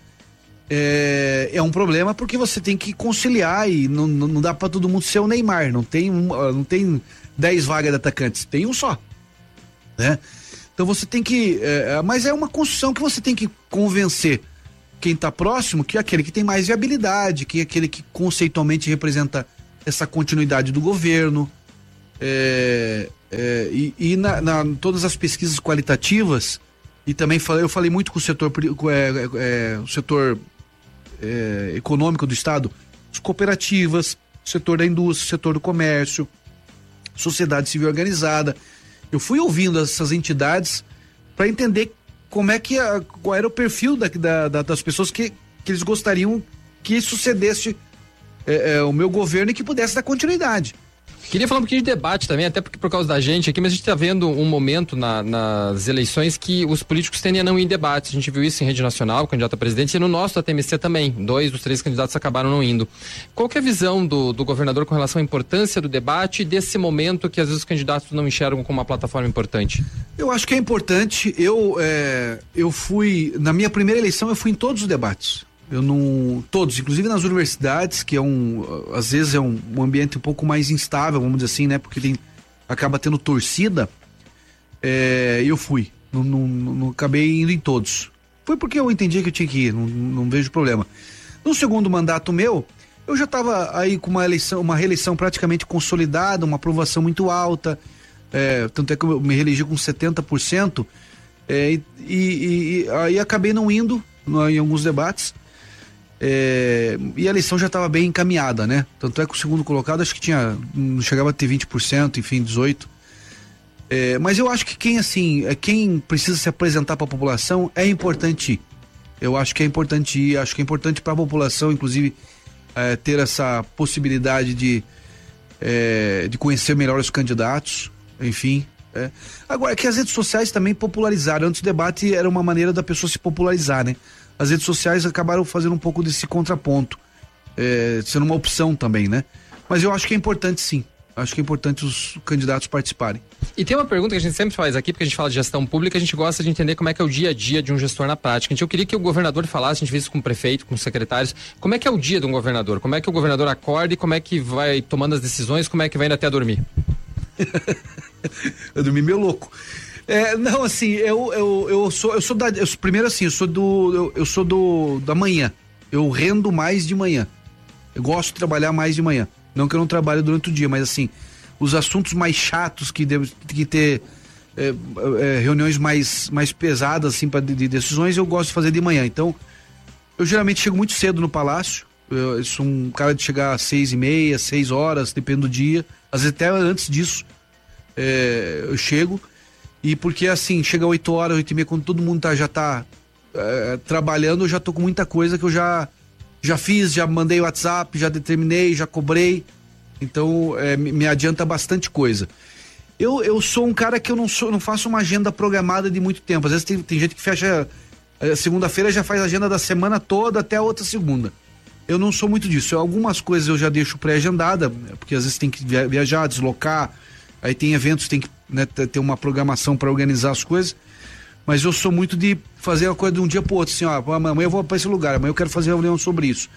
S1: É, é um problema porque você tem que conciliar e não, não, não dá pra todo mundo ser o Neymar, não tem, um, não tem dez vagas de atacantes, tem um só, né? Então você tem que, é, mas é uma construção que você tem que convencer quem está próximo, que é aquele que tem mais viabilidade, que é aquele que conceitualmente representa essa continuidade do governo. É, é, e e na, na, todas as pesquisas qualitativas, e também falei, eu falei muito com o setor, é, é, o setor é, econômico do estado, as cooperativas, o setor da indústria, o setor do comércio, sociedade civil organizada. Eu fui ouvindo essas entidades para entender como é que a, qual era o perfil da, da, da, das pessoas que, que eles gostariam que sucedesse é, é, o meu governo e que pudesse dar continuidade.
S2: Queria falar um pouquinho de debate também, até porque por causa da gente aqui, mas a gente está vendo um momento na, nas eleições que os políticos tendem a não ir em debates. A gente viu isso em rede nacional, candidato a presidente, e no nosso da T M C também. Dois dos três candidatos acabaram não indo. Qual que é a visão do, do governador com relação à importância do debate e desse momento que às vezes os candidatos não enxergam como uma plataforma importante?
S1: Eu acho que é importante. Eu, é, eu fui, na minha primeira eleição, eu fui em todos os debates. Eu não, todos, inclusive nas universidades, que é um, às vezes é um, um ambiente um pouco mais instável, vamos dizer assim, né? Porque tem, acaba tendo torcida. É, eu fui, não, não, não acabei indo em todos. Foi porque eu entendi que eu tinha que ir, não, não vejo problema. No segundo mandato meu, eu já estava aí com uma eleição, uma reeleição praticamente consolidada, uma aprovação muito alta, é, tanto é que eu me reelegi com setenta por cento, é, e, e, e aí acabei não indo no, em alguns debates. É, e a eleição já estava bem encaminhada, né? Tanto é que o segundo colocado acho que tinha, não chegava a ter vinte por cento, enfim, dezoito por cento. É, mas eu acho que quem assim, quem precisa se apresentar para a população é importante ir. Eu acho que é importante ir, acho que é importante para a população, inclusive, é, ter essa possibilidade de, é, de conhecer melhor os candidatos, enfim. É. Agora, é que as redes sociais também popularizaram. Antes o debate era uma maneira da pessoa se popularizar, né? As redes sociais acabaram fazendo um pouco desse contraponto, é, sendo uma opção também, né? Mas eu acho que é importante, sim. Acho que é importante os candidatos participarem.
S2: E tem uma pergunta que a gente sempre faz aqui, porque a gente fala de gestão pública, a gente gosta de entender como é que é o dia a dia de um gestor na prática. Então eu queria que o governador falasse, a gente fez isso com o prefeito, com os secretários, como é que é o dia de um governador? Como é que o governador acorda e como é que vai tomando as decisões, como é que vai indo até dormir?
S1: Eu dormi meio louco. É, não, assim, eu, eu, eu sou, eu sou da, eu, primeiro assim, eu sou do, eu, eu sou do, da manhã, eu rendo mais de manhã, eu gosto de trabalhar mais de manhã, não que eu não trabalhe durante o dia, mas assim, os assuntos mais chatos que deve que ter é, é, reuniões mais, mais pesadas, assim, para de, de decisões, eu gosto de fazer de manhã. Então, eu geralmente chego muito cedo no palácio, eu, eu sou um cara de chegar às seis e meia, seis horas, depende do dia, às vezes até antes disso, é, eu chego. E porque assim, chega às oito horas, oito e meia, quando todo mundo tá, já tá é, trabalhando, eu já tô com muita coisa que eu já, já fiz, já mandei WhatsApp, já determinei, já cobrei. Então é, me adianta bastante coisa. Eu, eu sou um cara que eu não, sou, não faço uma agenda programada de muito tempo. Às vezes tem, tem gente que fecha é, segunda-feira, já faz a agenda da semana toda até a outra segunda. Eu não sou muito disso. Eu, algumas coisas eu já deixo pré-agendada, porque às vezes tem que viajar, deslocar. Aí tem eventos, tem que, né, ter uma programação para organizar as coisas, mas eu sou muito de fazer a coisa de um dia pro outro, assim, ó, amanhã eu vou para esse lugar, amanhã eu quero fazer reunião sobre isso.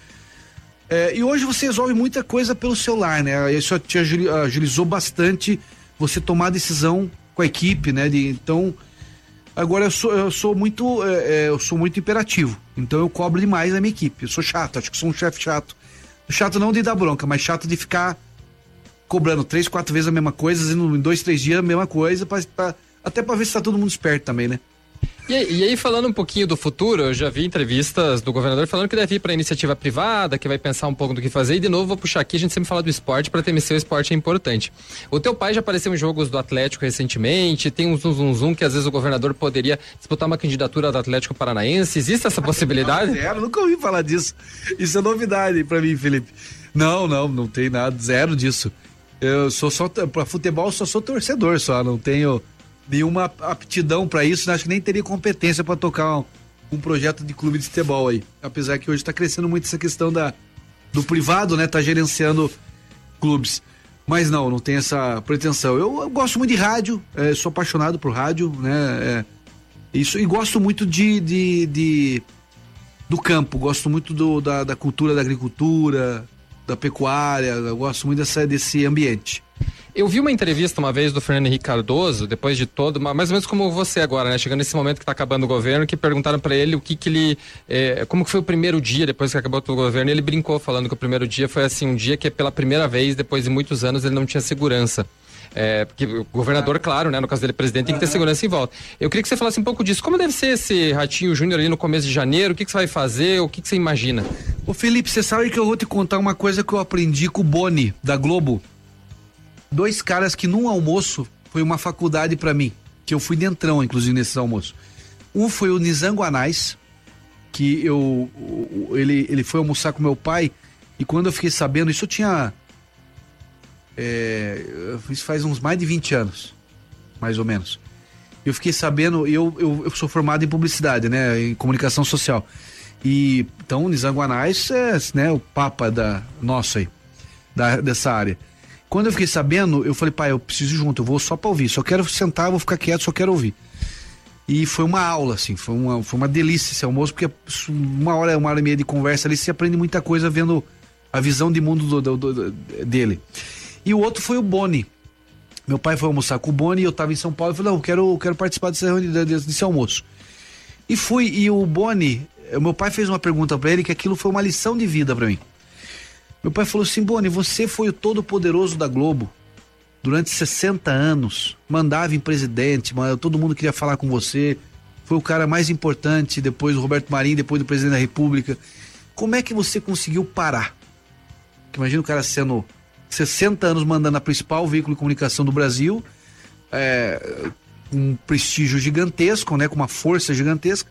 S1: É, e hoje você resolve muita coisa pelo celular, né? Isso te agilizou bastante você tomar decisão com a equipe, né? De, então, agora eu sou, eu sou muito, é, eu sou muito imperativo, então eu cobro demais a minha equipe, eu sou chato, acho que sou um chefe chato. Chato não de dar bronca, mas chato de ficar cobrando três, quatro vezes a mesma coisa, em dois, três dias a mesma coisa, pra, pra, até pra ver se tá todo mundo esperto também, né?
S2: E, e aí, falando um pouquinho do futuro, eu já vi entrevistas do governador falando que deve ir para iniciativa privada, que vai pensar um pouco do que fazer, e de novo vou puxar aqui, a gente sempre fala do esporte, para T M C o esporte é importante. O teu pai já apareceu em jogos do Atlético recentemente, tem um zum, zum, zum que às vezes o governador poderia disputar uma candidatura do Atlético Paranaense, existe essa possibilidade?
S1: Não, zero, nunca ouvi falar disso, isso é novidade para mim, Felipe. Não, não, não tem nada, zero disso. Eu sou só, pra futebol, só sou torcedor, só, não tenho nenhuma aptidão para isso, acho que nem teria competência para tocar um, um projeto de clube de futebol aí, apesar que hoje tá crescendo muito essa questão da, do privado, né, tá gerenciando clubes, mas não, não tem essa pretensão. Eu, eu gosto muito de rádio, é, sou apaixonado por rádio, né, é, isso, e gosto muito de, de, de do campo, gosto muito do, da, da cultura da agricultura, da pecuária, eu gosto muito dessa, desse ambiente.
S2: Eu vi uma entrevista uma vez do Fernando Henrique Cardoso, depois de todo, mais ou menos como você agora, né? Chegando nesse momento que está acabando o governo, que perguntaram para ele o que que ele, é, como que foi o primeiro dia depois que acabou todo o governo, e ele brincou falando que o primeiro dia foi assim, um dia que pela primeira vez, depois de muitos anos, ele não tinha segurança. É, porque o governador, claro, né, no caso dele, presidente, tem que ter segurança em volta. Eu queria que você falasse um pouco disso. Como deve ser esse Ratinho Júnior ali no começo de janeiro? O que, que você vai fazer? O que, que você imagina?
S1: Ô Felipe, você sabe que eu vou te contar uma coisa que eu aprendi com o Boni, da Globo. Dois caras que num almoço foi uma faculdade pra mim, que eu fui dentrão, inclusive, nesses almoços. Um foi o Nizango Anais, que eu, ele, ele foi almoçar com meu pai, e quando eu fiquei sabendo, isso eu tinha... É, isso faz uns mais de vinte anos, mais ou menos. Eu fiquei sabendo, eu, eu, eu sou formado em publicidade, né, em comunicação social. E então o Nizango Anais é, né, o papa da nossa aí, da, dessa área. Quando eu fiquei sabendo, eu falei, pai, eu preciso ir junto, eu vou só pra ouvir, só quero sentar, vou ficar quieto, só quero ouvir. E foi uma aula, assim, foi uma, foi uma delícia esse almoço, porque uma hora, uma hora e meia de conversa ali, você aprende muita coisa vendo a visão de mundo do, do, do, do, dele. E o outro foi o Boni. Meu pai foi almoçar com o Boni e eu tava em São Paulo. Eu falei, não, eu quero, eu quero participar desse, desse, desse almoço. E fui, e o Boni, meu pai fez uma pergunta pra ele que aquilo foi uma lição de vida pra mim. Meu pai falou assim, Boni, você foi o todo poderoso da Globo durante sessenta anos, mandava em presidente, todo mundo queria falar com você, foi o cara mais importante depois do Roberto Marinho, depois do presidente da República. Como é que você conseguiu parar? Porque imagina o cara sendo sessenta anos mandando a principal veículo de comunicação do Brasil, é, com um prestígio gigantesco, né, com uma força gigantesca.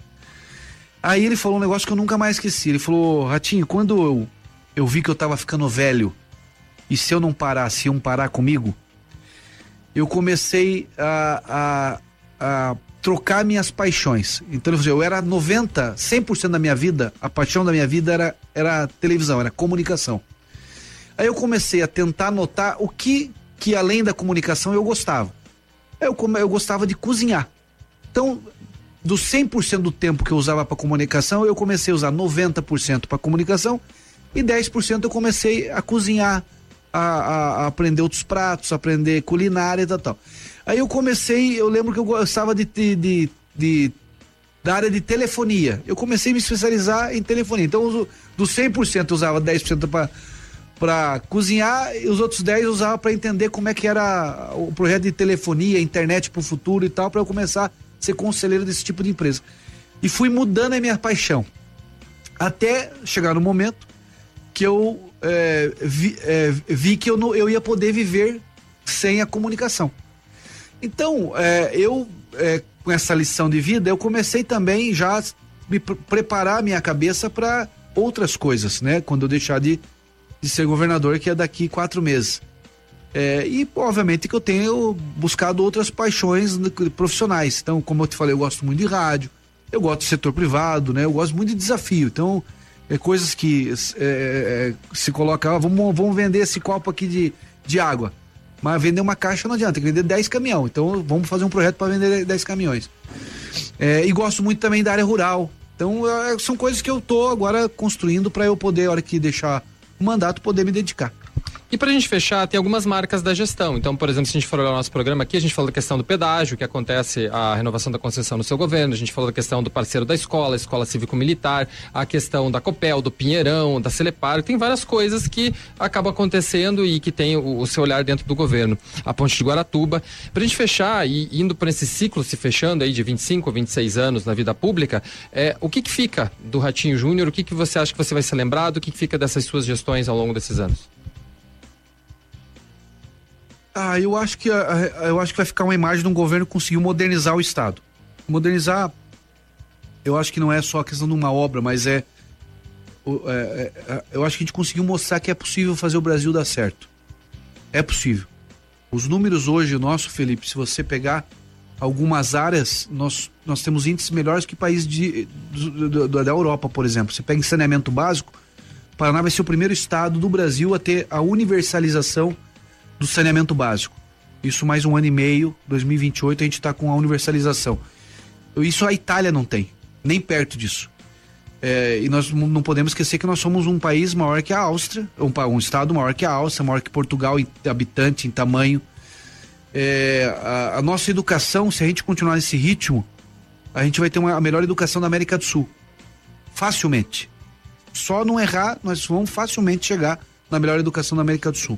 S1: Aí ele falou um negócio que eu nunca mais esqueci. Ele falou, Ratinho, quando eu, eu vi que eu tava ficando velho, e se eu não parasse, iam parar comigo, eu comecei a, a, a trocar minhas paixões. Então eu era noventa, cem por cento da minha vida, a paixão da minha vida era, era televisão, era comunicação. Aí eu comecei a tentar notar o que, que além da comunicação eu gostava. Eu, eu gostava de cozinhar. Então, dos cem por cento do tempo que eu usava para comunicação, eu comecei a usar noventa por cento para comunicação e dez por cento eu comecei a cozinhar, a, a, a aprender outros pratos, a aprender culinária e tal, tal. Aí eu comecei, eu lembro que eu gostava de, de, de, de da área de telefonia. Eu comecei a me especializar em telefonia. Então, dos cem por cento eu usava dez por cento para para cozinhar e os outros dez eu usava para entender como é que era o projeto de telefonia, internet pro futuro e tal, para eu começar a ser conselheiro desse tipo de empresa. E fui mudando a minha paixão. Até chegar no momento que eu é, vi, é, vi que eu, não, eu ia poder viver sem a comunicação. Então, é, eu, é, com essa lição de vida, eu comecei também já a me pre- preparar a minha cabeça para outras coisas, né? Quando eu deixar de de ser governador, que é daqui quatro meses. É, e, obviamente, que eu tenho buscado outras paixões profissionais. Então, como eu te falei, eu gosto muito de rádio, eu gosto do setor privado, né? Eu gosto muito de desafio. Então, é coisas que é, é, se coloca, ah, vamos, vamos vender esse copo aqui de, de água. Mas vender uma caixa não adianta, tem que vender dez caminhões. Então, vamos fazer um projeto para vender dez caminhões. É, e gosto muito também da área rural. Então, é, são coisas que eu tô agora construindo para eu poder, a hora que deixar o mandato, poder me dedicar.
S2: E pra gente fechar, tem algumas marcas da gestão. Então, por exemplo, se a gente for olhar o nosso programa aqui, a gente falou da questão do pedágio, que acontece a renovação da concessão no seu governo, a gente falou da questão do parceiro da escola, a escola cívico-militar, a questão da Copel, do Pinheirão, da Celepar, tem várias coisas que acabam acontecendo e que tem o, o seu olhar dentro do governo. A Ponte de Guaratuba. Pra gente fechar e indo por esse ciclo se fechando aí de vinte e cinco, vinte e seis anos na vida pública, é, o que que fica do Ratinho Júnior? O que que você acha que você vai ser lembrado? O que que fica dessas suas gestões ao longo desses anos?
S1: Ah, eu acho que eu acho que vai ficar uma imagem de um governo que conseguiu modernizar o Estado. Modernizar, eu acho que não é só a questão de uma obra, mas é, é, é eu acho que a gente conseguiu mostrar que é possível fazer o Brasil dar certo. É possível. Os números hoje, o nosso, Felipe, se você pegar algumas áreas, nós, nós temos índices melhores que países de, do, do, do, da Europa, por exemplo. Você pega em saneamento básico, o Paraná vai ser o primeiro estado do Brasil a ter a universalização do saneamento básico. Isso mais um ano e meio, dois mil e vinte e oito, a gente está com a universalização. Isso a Itália não tem, nem perto disso. É, e nós não podemos esquecer que nós somos um país maior que a Áustria, um, um estado maior que a Áustria, maior que Portugal em habitante, em tamanho. É, a, a nossa educação, se a gente continuar nesse ritmo, a gente vai ter uma, a melhor educação da América do Sul. Facilmente. Só não errar, nós vamos facilmente chegar na melhor educação da América do Sul.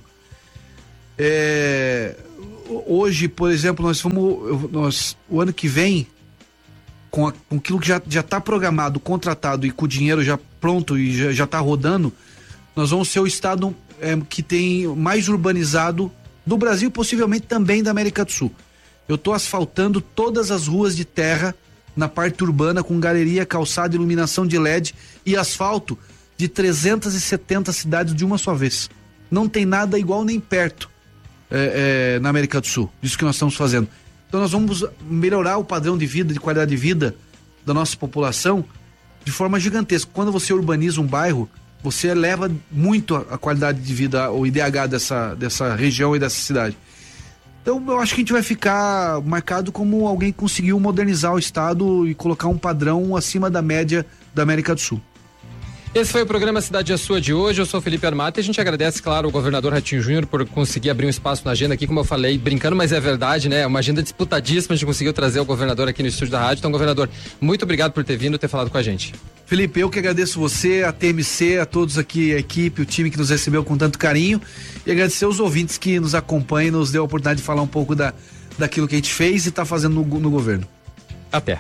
S1: É, hoje, por exemplo, nós vamos. Nós, o ano que vem, com, a, com aquilo que já está programado, contratado e com o dinheiro já pronto e já está rodando, nós vamos ser o estado é, que tem mais urbanizado do Brasil e possivelmente também da América do Sul. Eu estou asfaltando todas as ruas de terra na parte urbana com galeria, calçada, iluminação de L E D e asfalto de trezentas e setenta cidades de uma só vez. Não tem nada igual nem perto é, é, na América do Sul, disso que nós estamos fazendo. Então nós vamos melhorar o padrão de vida, de qualidade de vida da nossa população de forma gigantesca. Quando você urbaniza um bairro, você eleva muito a, a qualidade de vida, o I D H dessa, dessa região e dessa cidade. Então eu acho que a gente vai ficar marcado como alguém que conseguiu modernizar o estado e colocar um padrão acima da média da América do Sul.
S2: Esse foi o programa Cidade é Sua de hoje. Eu sou Felipe Armata e a gente agradece, claro, o governador Ratinho Júnior por conseguir abrir um espaço na agenda aqui, como eu falei, brincando, mas é verdade, né? Uma agenda disputadíssima, a gente conseguiu trazer o governador aqui no estúdio da rádio. Então, governador, muito obrigado por ter vindo e ter falado com a gente.
S1: Felipe, eu que agradeço você, a T M C, a todos aqui, a equipe, o time que nos recebeu com tanto carinho, e agradecer os ouvintes que nos acompanham e nos deu a oportunidade de falar um pouco da, daquilo que a gente fez e está fazendo no, no governo.
S2: Até.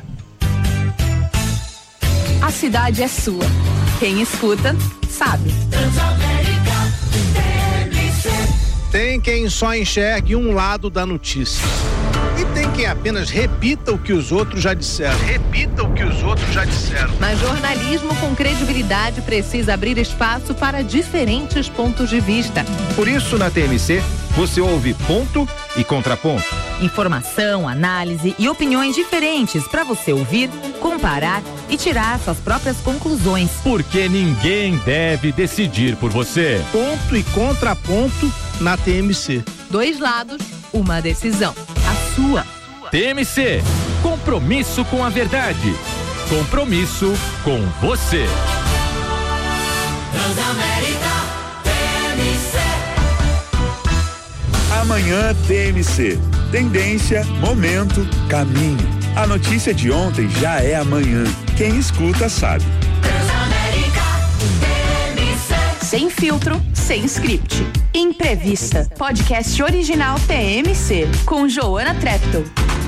S3: A cidade é sua. Quem escuta, sabe.
S4: Tem quem só enxergue um lado da notícia. E tem quem apenas repita o que os outros já disseram. Repita o que os outros já disseram.
S3: Mas jornalismo com credibilidade precisa abrir espaço para diferentes pontos de vista.
S5: Por isso, na T M C, você ouve ponto e contraponto.
S3: Informação, análise e opiniões diferentes para você ouvir, comparar e tirar suas próprias conclusões.
S5: Porque ninguém deve decidir por você.
S4: Ponto e contraponto na T M C.
S3: Dois lados, uma decisão. A sua.
S5: T M C. Compromisso com a verdade. Compromisso com você.
S6: Transamérica T M C.
S7: Amanhã T M C. Tendência, momento, caminho. A notícia de ontem já é amanhã. Quem escuta sabe.
S6: Transamérica T M C.
S8: Sem filtro, sem script. Imprevista. Podcast original T M C. Com Joana Treptow.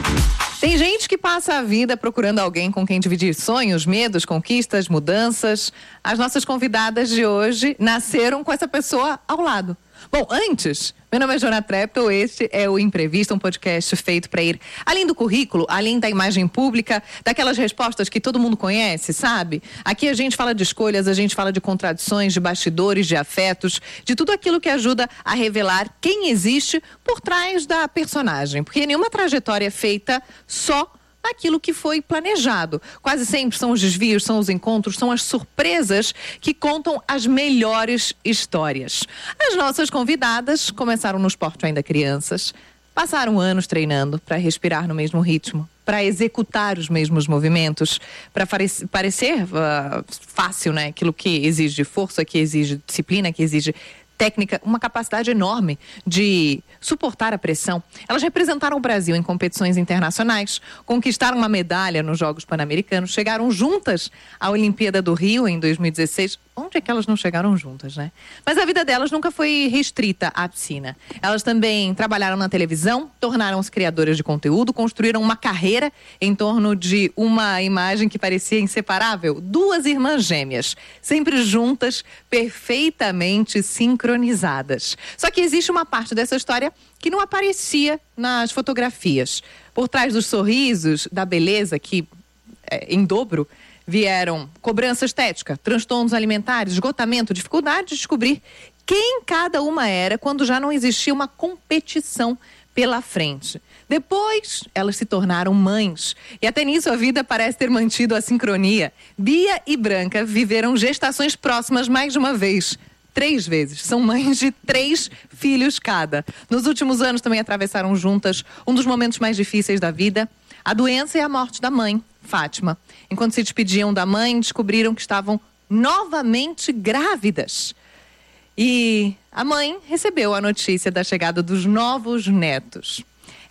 S3: Tem gente que passa a vida procurando alguém com quem dividir sonhos, medos, conquistas, mudanças. As nossas convidadas de hoje nasceram com essa pessoa ao lado. Bom, antes, meu nome é Joana Treptow, este é o Imprevista, um podcast feito para ir além do currículo, além da imagem pública, daquelas respostas que todo mundo conhece, sabe? Aqui a gente fala de escolhas, a gente fala de contradições, de bastidores, de afetos, de tudo aquilo que ajuda a revelar quem existe por trás da personagem, porque nenhuma trajetória é feita só aquilo que foi planejado. Quase sempre são os desvios, são os encontros, são as surpresas que contam as melhores histórias. As nossas convidadas começaram no esporte ainda crianças, passaram anos treinando para respirar no mesmo ritmo, para executar os mesmos movimentos, para parecer uh, fácil, né? Aquilo que exige força, que exige disciplina, que exige técnica, uma capacidade enorme de suportar a pressão. Elas representaram o Brasil em competições internacionais, conquistaram uma medalha nos Jogos Pan-Americanos, chegaram juntas à Olimpíada do Rio em dois mil e dezesseis. Onde é que elas não chegaram juntas, né? Mas a vida delas nunca foi restrita à piscina. Elas também trabalharam na televisão, tornaram-se criadoras de conteúdo, construíram uma carreira em torno de uma imagem que parecia inseparável. Duas irmãs gêmeas, sempre juntas, perfeitamente sincronizadas. Só que existe uma parte dessa história que não aparecia nas fotografias. Por trás dos sorrisos, da beleza, que é, em dobro, vieram cobrança estética, transtornos alimentares, esgotamento, dificuldade de descobrir quem cada uma era quando já não existia uma competição pela frente. Depois, elas se tornaram mães. E até nisso a vida parece ter mantido a sincronia. Bia e Branca viveram gestações próximas mais de uma vez. Três vezes. São mães de três filhos cada. Nos últimos anos também atravessaram juntas um dos momentos mais difíceis da vida, a doença e a morte da mãe, Fátima. Enquanto se despediam da mãe, descobriram que estavam novamente grávidas. E a mãe recebeu a notícia da chegada dos novos netos.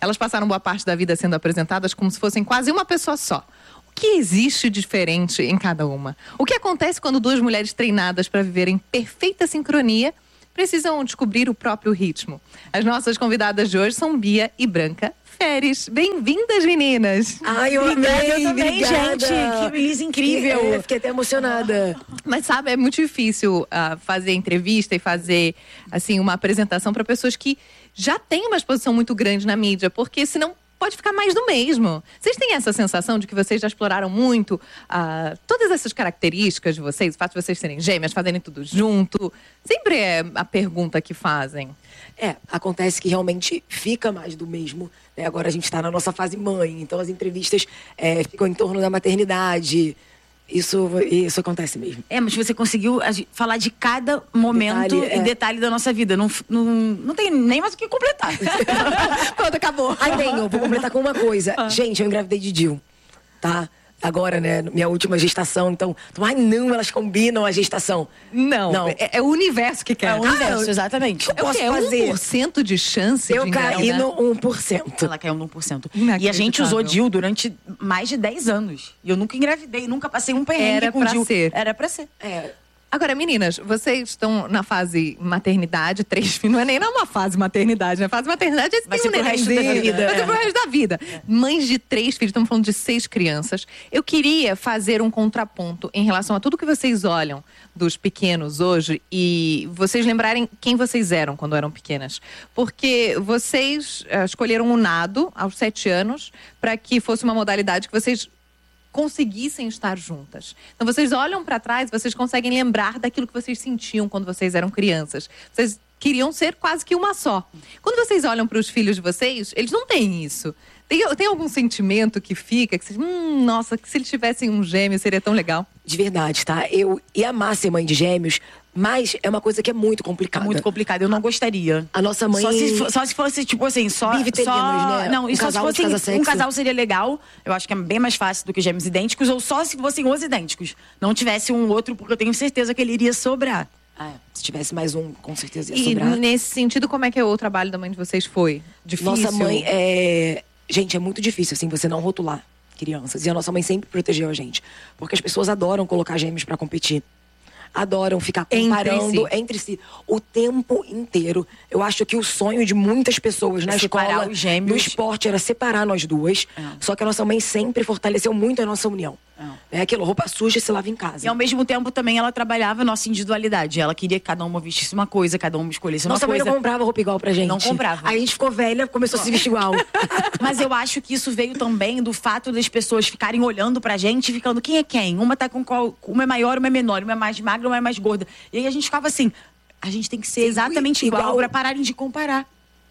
S3: Elas passaram boa parte da vida sendo apresentadas como se fossem quase uma pessoa só. O que existe diferente em cada uma? O que acontece quando duas mulheres treinadas para viver em perfeita sincronia precisam descobrir o próprio ritmo? As nossas convidadas de hoje são Bia e Branca Feres. Bem-vindas, meninas!
S9: Ai, eu
S10: obrigada,
S9: amei,
S10: eu também,
S9: obrigada.
S10: gente. Que Miss incrível.
S9: Que, é, fiquei até emocionada.
S3: Mas sabe, é muito difícil uh, fazer entrevista e fazer assim uma apresentação para pessoas que já têm uma exposição muito grande na mídia, porque senão pode ficar mais do mesmo. Vocês têm essa sensação de que vocês já exploraram muito uh, todas essas características de vocês, o fato de vocês serem gêmeas, fazerem tudo junto? Sempre é a pergunta que fazem.
S9: É, acontece que realmente fica mais do mesmo, né? Agora a gente está na nossa fase mãe, então as entrevistas é, ficam em torno da maternidade. Isso, isso acontece mesmo.
S10: É, mas você conseguiu falar de cada momento
S9: Detalhe,
S10: e
S9: é.
S10: detalhe da nossa vida. Não, não, não tem nem mais o que completar.
S3: Pronto, acabou.
S9: Ai, tenho, vou completar com uma coisa.
S10: Ah.
S9: Gente, eu engravidei de Dil, tá? Agora, né, minha última gestação, então... Ai, não, elas combinam a gestação.
S3: Não,
S9: Não.
S3: É, é o universo que quer.
S10: É o universo,
S9: Ah, eu-
S10: exatamente.
S3: É o quê?
S9: posso
S3: É
S9: fazer?
S3: um por cento de chance
S9: Eu
S3: de
S9: caí
S3: engravidar?
S9: no um por cento.
S10: Ela caiu no um por cento. E a
S3: Inacreditável.
S10: gente usou D I U durante mais de dez anos. E eu nunca engravidei, nunca passei um perrengue
S3: Era
S10: com
S3: pra
S10: D I U.
S3: ser.
S10: Era pra ser.
S9: É,
S3: Agora, meninas, vocês estão na fase maternidade, três filhos, não é nem numa fase maternidade, né? Fase maternidade é
S10: Vai
S3: tem
S10: ser
S3: um
S10: pro resto da
S3: nenenzinho,
S10: vida,
S3: Vai ser
S10: é.
S3: pro resto da vida. Mães de três filhos, estamos falando de seis crianças. Eu queria fazer um contraponto em relação a tudo que vocês olham dos pequenos hoje e vocês lembrarem quem vocês eram quando eram pequenas. Porque vocês eh, escolheram o nado aos sete anos para que fosse uma modalidade que vocês conseguissem estar juntas. Então vocês olham para trás, vocês conseguem lembrar daquilo que vocês sentiam quando vocês eram crianças. Vocês queriam ser quase que uma só. Quando vocês olham para os filhos de vocês, eles não têm isso. Tem, tem algum sentimento que fica, que vocês, hum, nossa, que se eles tivessem um gêmeo seria tão legal?
S9: de verdade, tá? Eu ia amar ser mãe de gêmeos, mas é uma coisa que é muito
S10: É
S9: complicada.
S10: muito complicado, eu não gostaria.
S9: A nossa mãe...
S10: Só se, fo- só se fosse, tipo assim, só.
S9: Biviterinos,
S10: só
S9: né?
S10: Não,
S9: Um
S10: e só se
S9: casal de
S10: fosse
S9: cada
S10: um
S9: sexo.
S10: casal seria legal. Eu acho que é bem mais fácil do que gêmeos idênticos, ou só se fossem os idênticos. Não tivesse um outro, porque eu tenho certeza que ele iria sobrar.
S9: Ah, é. Se tivesse mais um, com certeza ia
S3: E
S9: sobrar.
S3: nesse sentido, como é que o trabalho da mãe de vocês foi? Difícil?
S9: Nossa mãe é... Gente, é muito difícil, assim, você não rotular crianças. E a nossa mãe sempre protegeu a gente. Porque as pessoas adoram colocar gêmeos pra competir. Adoram ficar
S3: Entre
S9: comparando
S3: si.
S9: entre si o tempo inteiro. Eu acho que o sonho de muitas pessoas na
S10: É separar
S9: escola,
S10: os gêmeos.
S9: no esporte, era separar nós duas.
S10: É.
S9: Só que a nossa mãe sempre fortaleceu muito a nossa união. É aquilo, roupa suja se lava em casa.
S10: E ao mesmo tempo também ela trabalhava a nossa individualidade. Ela queria que cada uma vestisse uma coisa, cada uma escolhesse uma
S9: Nossa mãe
S10: coisa.
S9: não comprava roupa igual pra gente.
S10: Não comprava.
S9: Aí a gente ficou velha, começou a se vestir igual.
S10: Mas eu acho que isso veio também do fato das pessoas ficarem olhando pra gente e ficando quem é quem? Uma tá com qual. Uma é maior, uma é menor, uma é mais magra, uma é mais gorda. E aí a gente ficava assim, a gente tem que ser
S9: Sim,
S10: exatamente igual,
S9: igual.
S10: pra pararem de comparar.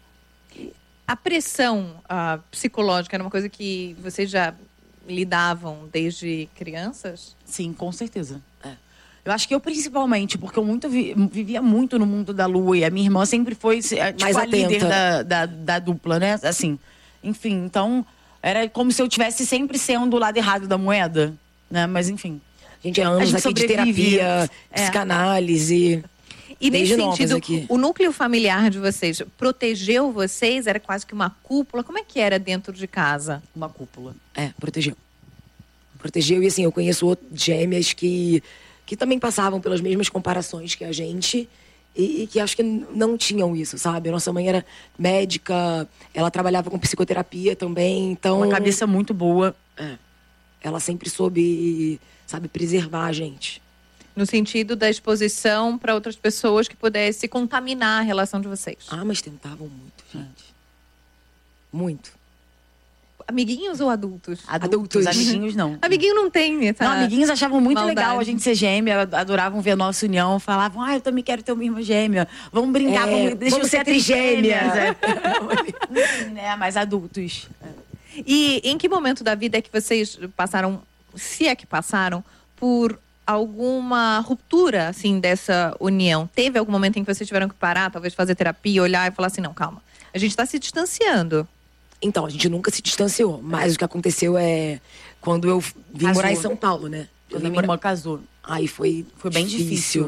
S3: A pressão ah, psicológica era uma coisa que vocês já lidavam desde crianças?
S10: Sim, com certeza. É. Eu acho que eu principalmente, porque eu muito vi- vivia muito no mundo da lua e a minha irmã sempre foi eh, tipo,
S9: Mais
S10: a líder
S9: atenta.
S10: da, da, da dupla, né? Assim, enfim, então era como se eu tivesse sempre sendo o lado errado da moeda, né? Mas enfim.
S9: Gente, é anos
S10: gente
S9: aqui de
S10: sobrevive.
S9: terapia,
S10: É.
S9: psicanálise.
S3: E
S9: Desde
S3: nesse
S9: novas
S3: sentido,
S9: aqui.
S3: o núcleo familiar de vocês protegeu vocês? Era quase que uma cúpula? Como é que era dentro de casa?
S10: Uma cúpula.
S9: É, protegeu. Protegeu e assim, eu conheço outras gêmeas que, que também passavam pelas mesmas comparações que a gente e, e que acho que n- não tinham isso, sabe? A nossa mãe era médica, ela trabalhava com psicoterapia também, então...
S10: Uma cabeça muito boa.
S9: É, ela sempre soube, sabe, preservar a gente.
S3: No sentido da exposição para outras pessoas que pudesse contaminar a relação de vocês.
S9: Ah, mas tentavam muito, gente. Muito.
S3: Amiguinhos ou adultos?
S10: Adultos,
S9: Adultos.
S10: amiguinhos não.
S3: Amiguinho não tem essa...
S10: Não, amiguinhos achavam muito
S3: maldade.
S10: legal a gente ser gêmea, adoravam ver a nossa união, falavam, ah, eu também quero ter uma irmã gêmea, vamos brincar,
S9: É,
S10: vamos, deixa
S9: vamos
S10: eu ser
S9: ser trigêmeas.
S10: trigêmeas. É. né, mas adultos.
S3: E em que momento da vida é que vocês passaram, se é que passaram, por alguma ruptura, assim, dessa união? Teve algum momento em que vocês tiveram que parar, talvez fazer terapia, olhar e falar assim, não, calma, a gente está se distanciando.
S9: Então, a gente nunca se distanciou, mas o que aconteceu é quando eu vim
S10: Casou.
S9: morar em São Paulo, né? Eu
S10: Quando
S9: vim
S10: a minha
S9: morar...
S10: irmã casou.
S9: Aí foi
S10: Foi bem difícil.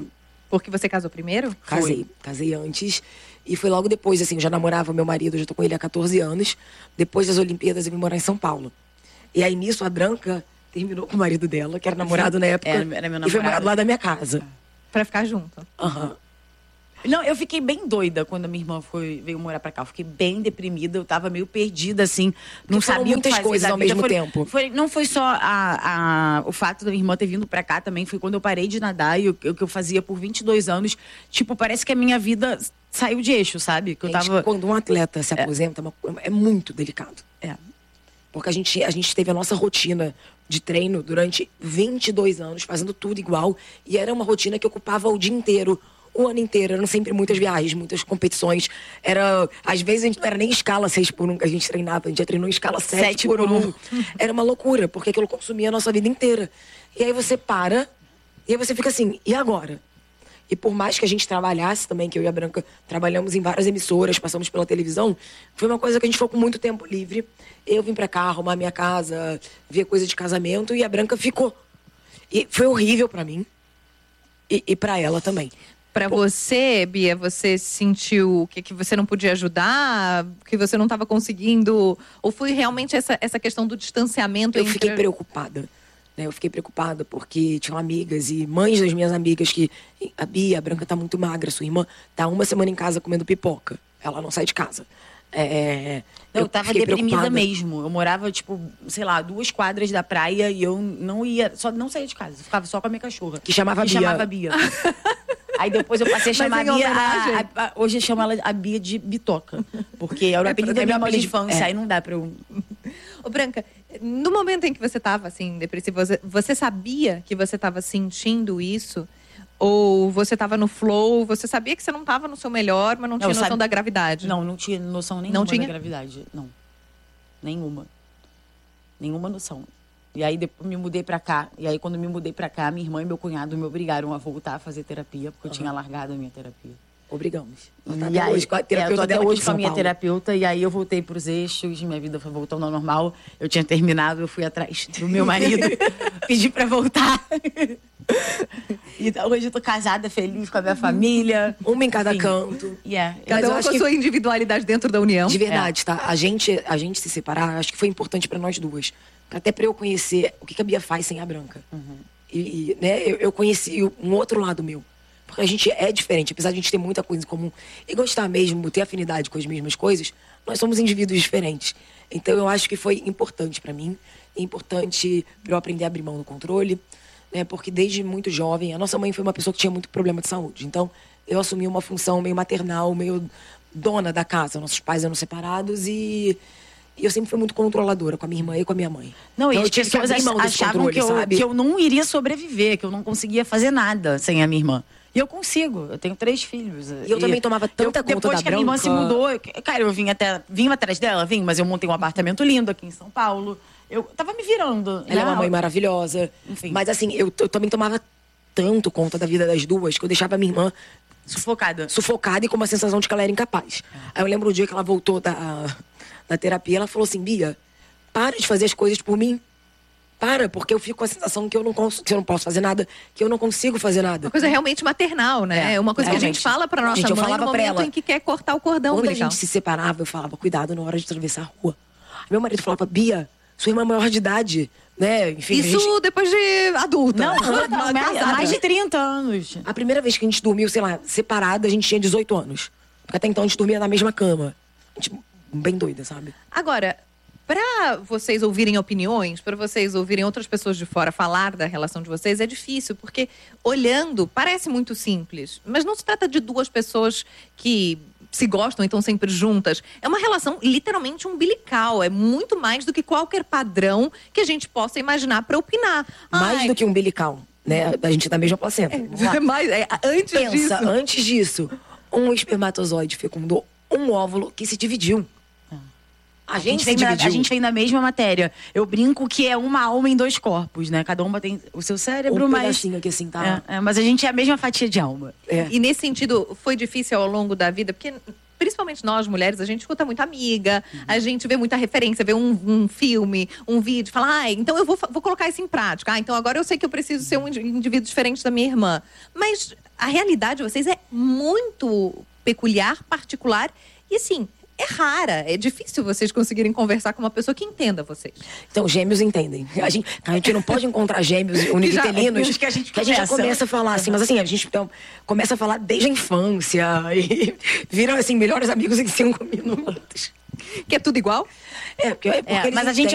S3: Porque você casou primeiro?
S9: Casei,
S3: Foi.
S9: casei antes. E foi logo depois, assim, eu já namorava meu marido, eu já tô com ele há catorze anos. Depois das Olimpíadas, eu vim morar em São Paulo. E aí, nisso, a Branca terminou com o marido dela, que era namorado na época.
S10: Era, era meu namorado.
S9: E foi morar do lado da minha casa.
S3: Pra ficar junto.
S9: Aham. Uhum.
S10: Não, eu fiquei bem doida quando a minha irmã foi, veio morar pra cá. Eu fiquei bem deprimida, eu tava meio perdida, assim. Não
S9: Porque foram
S10: sabia
S9: muitas
S10: o que fazer
S9: coisas
S10: da
S9: ao
S10: vida.
S9: mesmo
S10: Foi-
S9: tempo.
S10: foi- não foi só a, a- o fato da minha irmã ter vindo pra cá também, foi quando eu parei de nadar e o, o que eu fazia por vinte e dois anos. Tipo, parece que a minha vida saiu de eixo, sabe? Que eu
S9: Gente,
S10: tava...
S9: Quando um atleta se aposenta, é, uma- é muito delicado.
S10: É.
S9: Porque a gente, a gente teve a nossa rotina de treino durante vinte e dois anos, fazendo tudo igual. E era uma rotina que ocupava o dia inteiro, o ano inteiro. Eram sempre muitas viagens, muitas competições. Era, às vezes a gente não era nem escala seis por um que a gente treinava. A gente já treinou em escala sete por um. Era uma loucura, porque aquilo consumia a nossa vida inteira. E aí você para, e aí você fica assim, e agora? E por mais que a gente trabalhasse também, que eu e a Branca trabalhamos em várias emissoras, passamos pela televisão, foi uma coisa que a gente ficou com muito tempo livre. Eu vim pra cá arrumar minha casa, ver coisa de casamento, e a Branca ficou. E foi horrível pra mim. E, e pra ela também.
S3: Pra você, Bia, você sentiu que, que você não podia ajudar? Que você não estava conseguindo? Ou foi realmente essa, essa questão do distanciamento?
S9: Eu
S3: entre...
S9: fiquei preocupada. Né? Eu fiquei preocupada porque tinham amigas e mães das minhas amigas que... A Bia, a Branca tá muito magra, sua irmã tá uma semana em casa comendo pipoca. Ela não sai de casa. É,
S10: Eu, eu tava
S9: fiquei
S10: deprimida
S9: preocupada.
S10: mesmo. Eu morava, tipo, sei lá, duas quadras da praia e eu não ia, só não saía de casa. Eu ficava só com a minha cachorra.
S9: Que chamava
S10: que
S9: Bia.
S10: chamava Bia. Aí depois eu passei a
S3: Mas
S10: chamar a
S3: em
S10: Bia.
S3: homenagem?
S10: A, a, a, hoje eu chamo ela a Bia de Bitoca. Porque era o
S3: É,
S10: apelido
S3: porque
S10: da minha
S3: é
S10: mãe de
S3: apelido-
S10: infância.
S3: é.
S10: Aí não dá pra eu.
S3: Ô, Branca, no momento em que você estava assim, depressiva, você, você sabia que você estava sentindo isso? Ou você estava no flow, você sabia que você não estava no seu melhor, mas não, tinha
S10: eu
S3: noção
S10: sabe-
S3: da gravidade?
S10: Não, não tinha noção nenhuma
S3: Não tinha?
S10: da gravidade. Não. Nenhuma. Nenhuma noção. E aí depois me mudei pra cá. E aí quando me mudei pra cá, minha irmã e meu cunhado me obrigaram a voltar a fazer terapia, porque eu tinha largado a minha terapia.
S9: Obrigamos. Ela tá
S10: E
S9: até
S10: aí,
S9: hoje com a
S10: é, eu
S9: terapeuta
S10: tô até
S9: dela aqui
S10: hoje
S9: em
S10: com a
S9: São
S10: minha
S9: Paulo.
S10: terapeuta, e aí eu voltei pros eixos, minha vida foi voltando ao normal. Eu tinha terminado, eu fui atrás do meu marido, pedi pra voltar. Então hoje eu tô casada, feliz com a minha família.
S9: Uma em cada
S10: Enfim.
S9: canto.
S10: Yeah.
S9: Mas
S3: Cada
S9: eu
S3: um
S9: acho
S3: com a
S9: que-
S3: sua individualidade dentro da união.
S9: De verdade, tá? A gente, a gente se separar, acho que foi importante pra nós duas. Até pra eu conhecer o que que a Bia faz sem a Branca. E, e, né, eu, eu conheci um outro lado meu. Porque a gente é diferente, apesar de a gente ter muita coisa em comum e gostar mesmo, ter afinidade com as mesmas coisas, nós somos indivíduos diferentes. Então eu acho que foi importante pra mim, importante pra eu aprender a abrir mão do controle, né? Porque desde muito jovem, a nossa mãe foi uma pessoa que tinha muito problema de saúde. Então eu assumi uma função meio maternal, meio dona da casa. Nossos pais eram separados e, e eu sempre fui muito controladora com a minha irmã e com a minha mãe.
S10: Não,
S9: então,
S10: e
S9: eu
S10: as
S9: tive que
S10: pessoas
S9: abrir mão desse
S10: achavam
S9: controle,
S10: que eu,
S9: sabe?
S10: que eu não iria sobreviver, que eu não conseguia fazer nada sem a minha irmã. E eu consigo, eu tenho três filhos.
S9: E eu também tomava tanta
S10: eu,
S9: conta
S10: Depois
S9: da
S10: que a minha irmã se
S9: Branca.
S10: mudou, eu- cara, eu vim até, vim atrás dela, vim, mas eu montei um apartamento lindo aqui em São Paulo. Eu tava me virando.
S9: Ela é
S10: né?
S9: uma mãe maravilhosa.
S10: Enfim.
S9: Mas assim, eu, eu também tomava tanto conta da vida das duas que eu deixava a minha irmã
S10: Sufocada.
S9: sufocada e com uma sensação de que ela era incapaz. Aí eu lembro o dia que ela voltou da, da terapia, ela falou assim, Bia, para de fazer as coisas por mim. Para, porque eu fico com a sensação que eu não, cons- que eu não posso fazer nada, que eu não consigo fazer nada.
S3: Uma coisa realmente maternal, né? É uma coisa que a gente
S9: realmente.
S3: fala pra nossa
S9: Gente, eu
S3: mãe no
S9: falava pra
S3: momento
S9: ela,
S3: em que quer cortar o cordão
S9: Quando a
S3: umbilical.
S9: gente se separava, eu falava, cuidado na hora de atravessar a rua. Meu marido falava, Bia, sua irmã é maior de idade, né? Enfim, a
S3: Isso
S9: gente-
S3: depois de adulta.
S10: Não, não,
S3: Uma
S10: mais,
S3: casada.
S10: mais de trinta anos.
S9: A primeira vez que a gente dormiu, sei lá, separada, a gente tinha dezoito anos. Porque até então a gente dormia na mesma cama. A gente, bem doida, sabe?
S3: Agora, para vocês ouvirem opiniões, para vocês ouvirem outras pessoas de fora falar da relação de vocês, é difícil, porque olhando, parece muito simples. Mas não se trata de duas pessoas que se gostam e estão sempre juntas. É uma relação literalmente umbilical. É muito mais do que qualquer padrão que a gente possa imaginar para opinar.
S9: Mais
S3: Ai,
S9: do que umbilical, né? A gente é da mesma placenta. Vamos lá.
S3: mas, é, antes
S9: Pensa,
S3: disso...
S9: antes disso, um espermatozoide fecundou um óvulo que se dividiu. A,
S10: A
S9: gente,
S10: gente,
S9: se
S10: vem na,
S9: dividiu.
S10: a gente vem na mesma matéria. Eu brinco que é uma alma em dois corpos, né? Cada uma tem o seu cérebro,
S9: um
S10: mas.
S9: pedacinho aqui assim, tá?
S10: É, é, mas a gente é a mesma fatia de alma.
S9: É.
S3: E nesse sentido, foi difícil ao longo da vida? Porque principalmente nós, mulheres, a gente escuta muita amiga, uhum. a gente vê muita referência, vê um, um filme, um vídeo, fala, ah, então eu vou, vou colocar isso em prática. Ah, então agora eu sei que eu preciso ser um indivíduo diferente da minha irmã. Mas a realidade de vocês é muito peculiar, particular e, assim, é rara. É difícil vocês conseguirem conversar com uma pessoa que entenda vocês.
S9: Então, gêmeos entendem. A gente, a gente não pode encontrar gêmeos univitelinos
S3: que a gente,
S9: que a gente já começa a falar assim. Mas assim, a gente então, começa a falar desde a infância e viram, assim, melhores amigos em cinco minutos.
S3: Que é tudo igual?
S9: É, porque, é porque
S10: é,
S9: eles
S10: mas a gente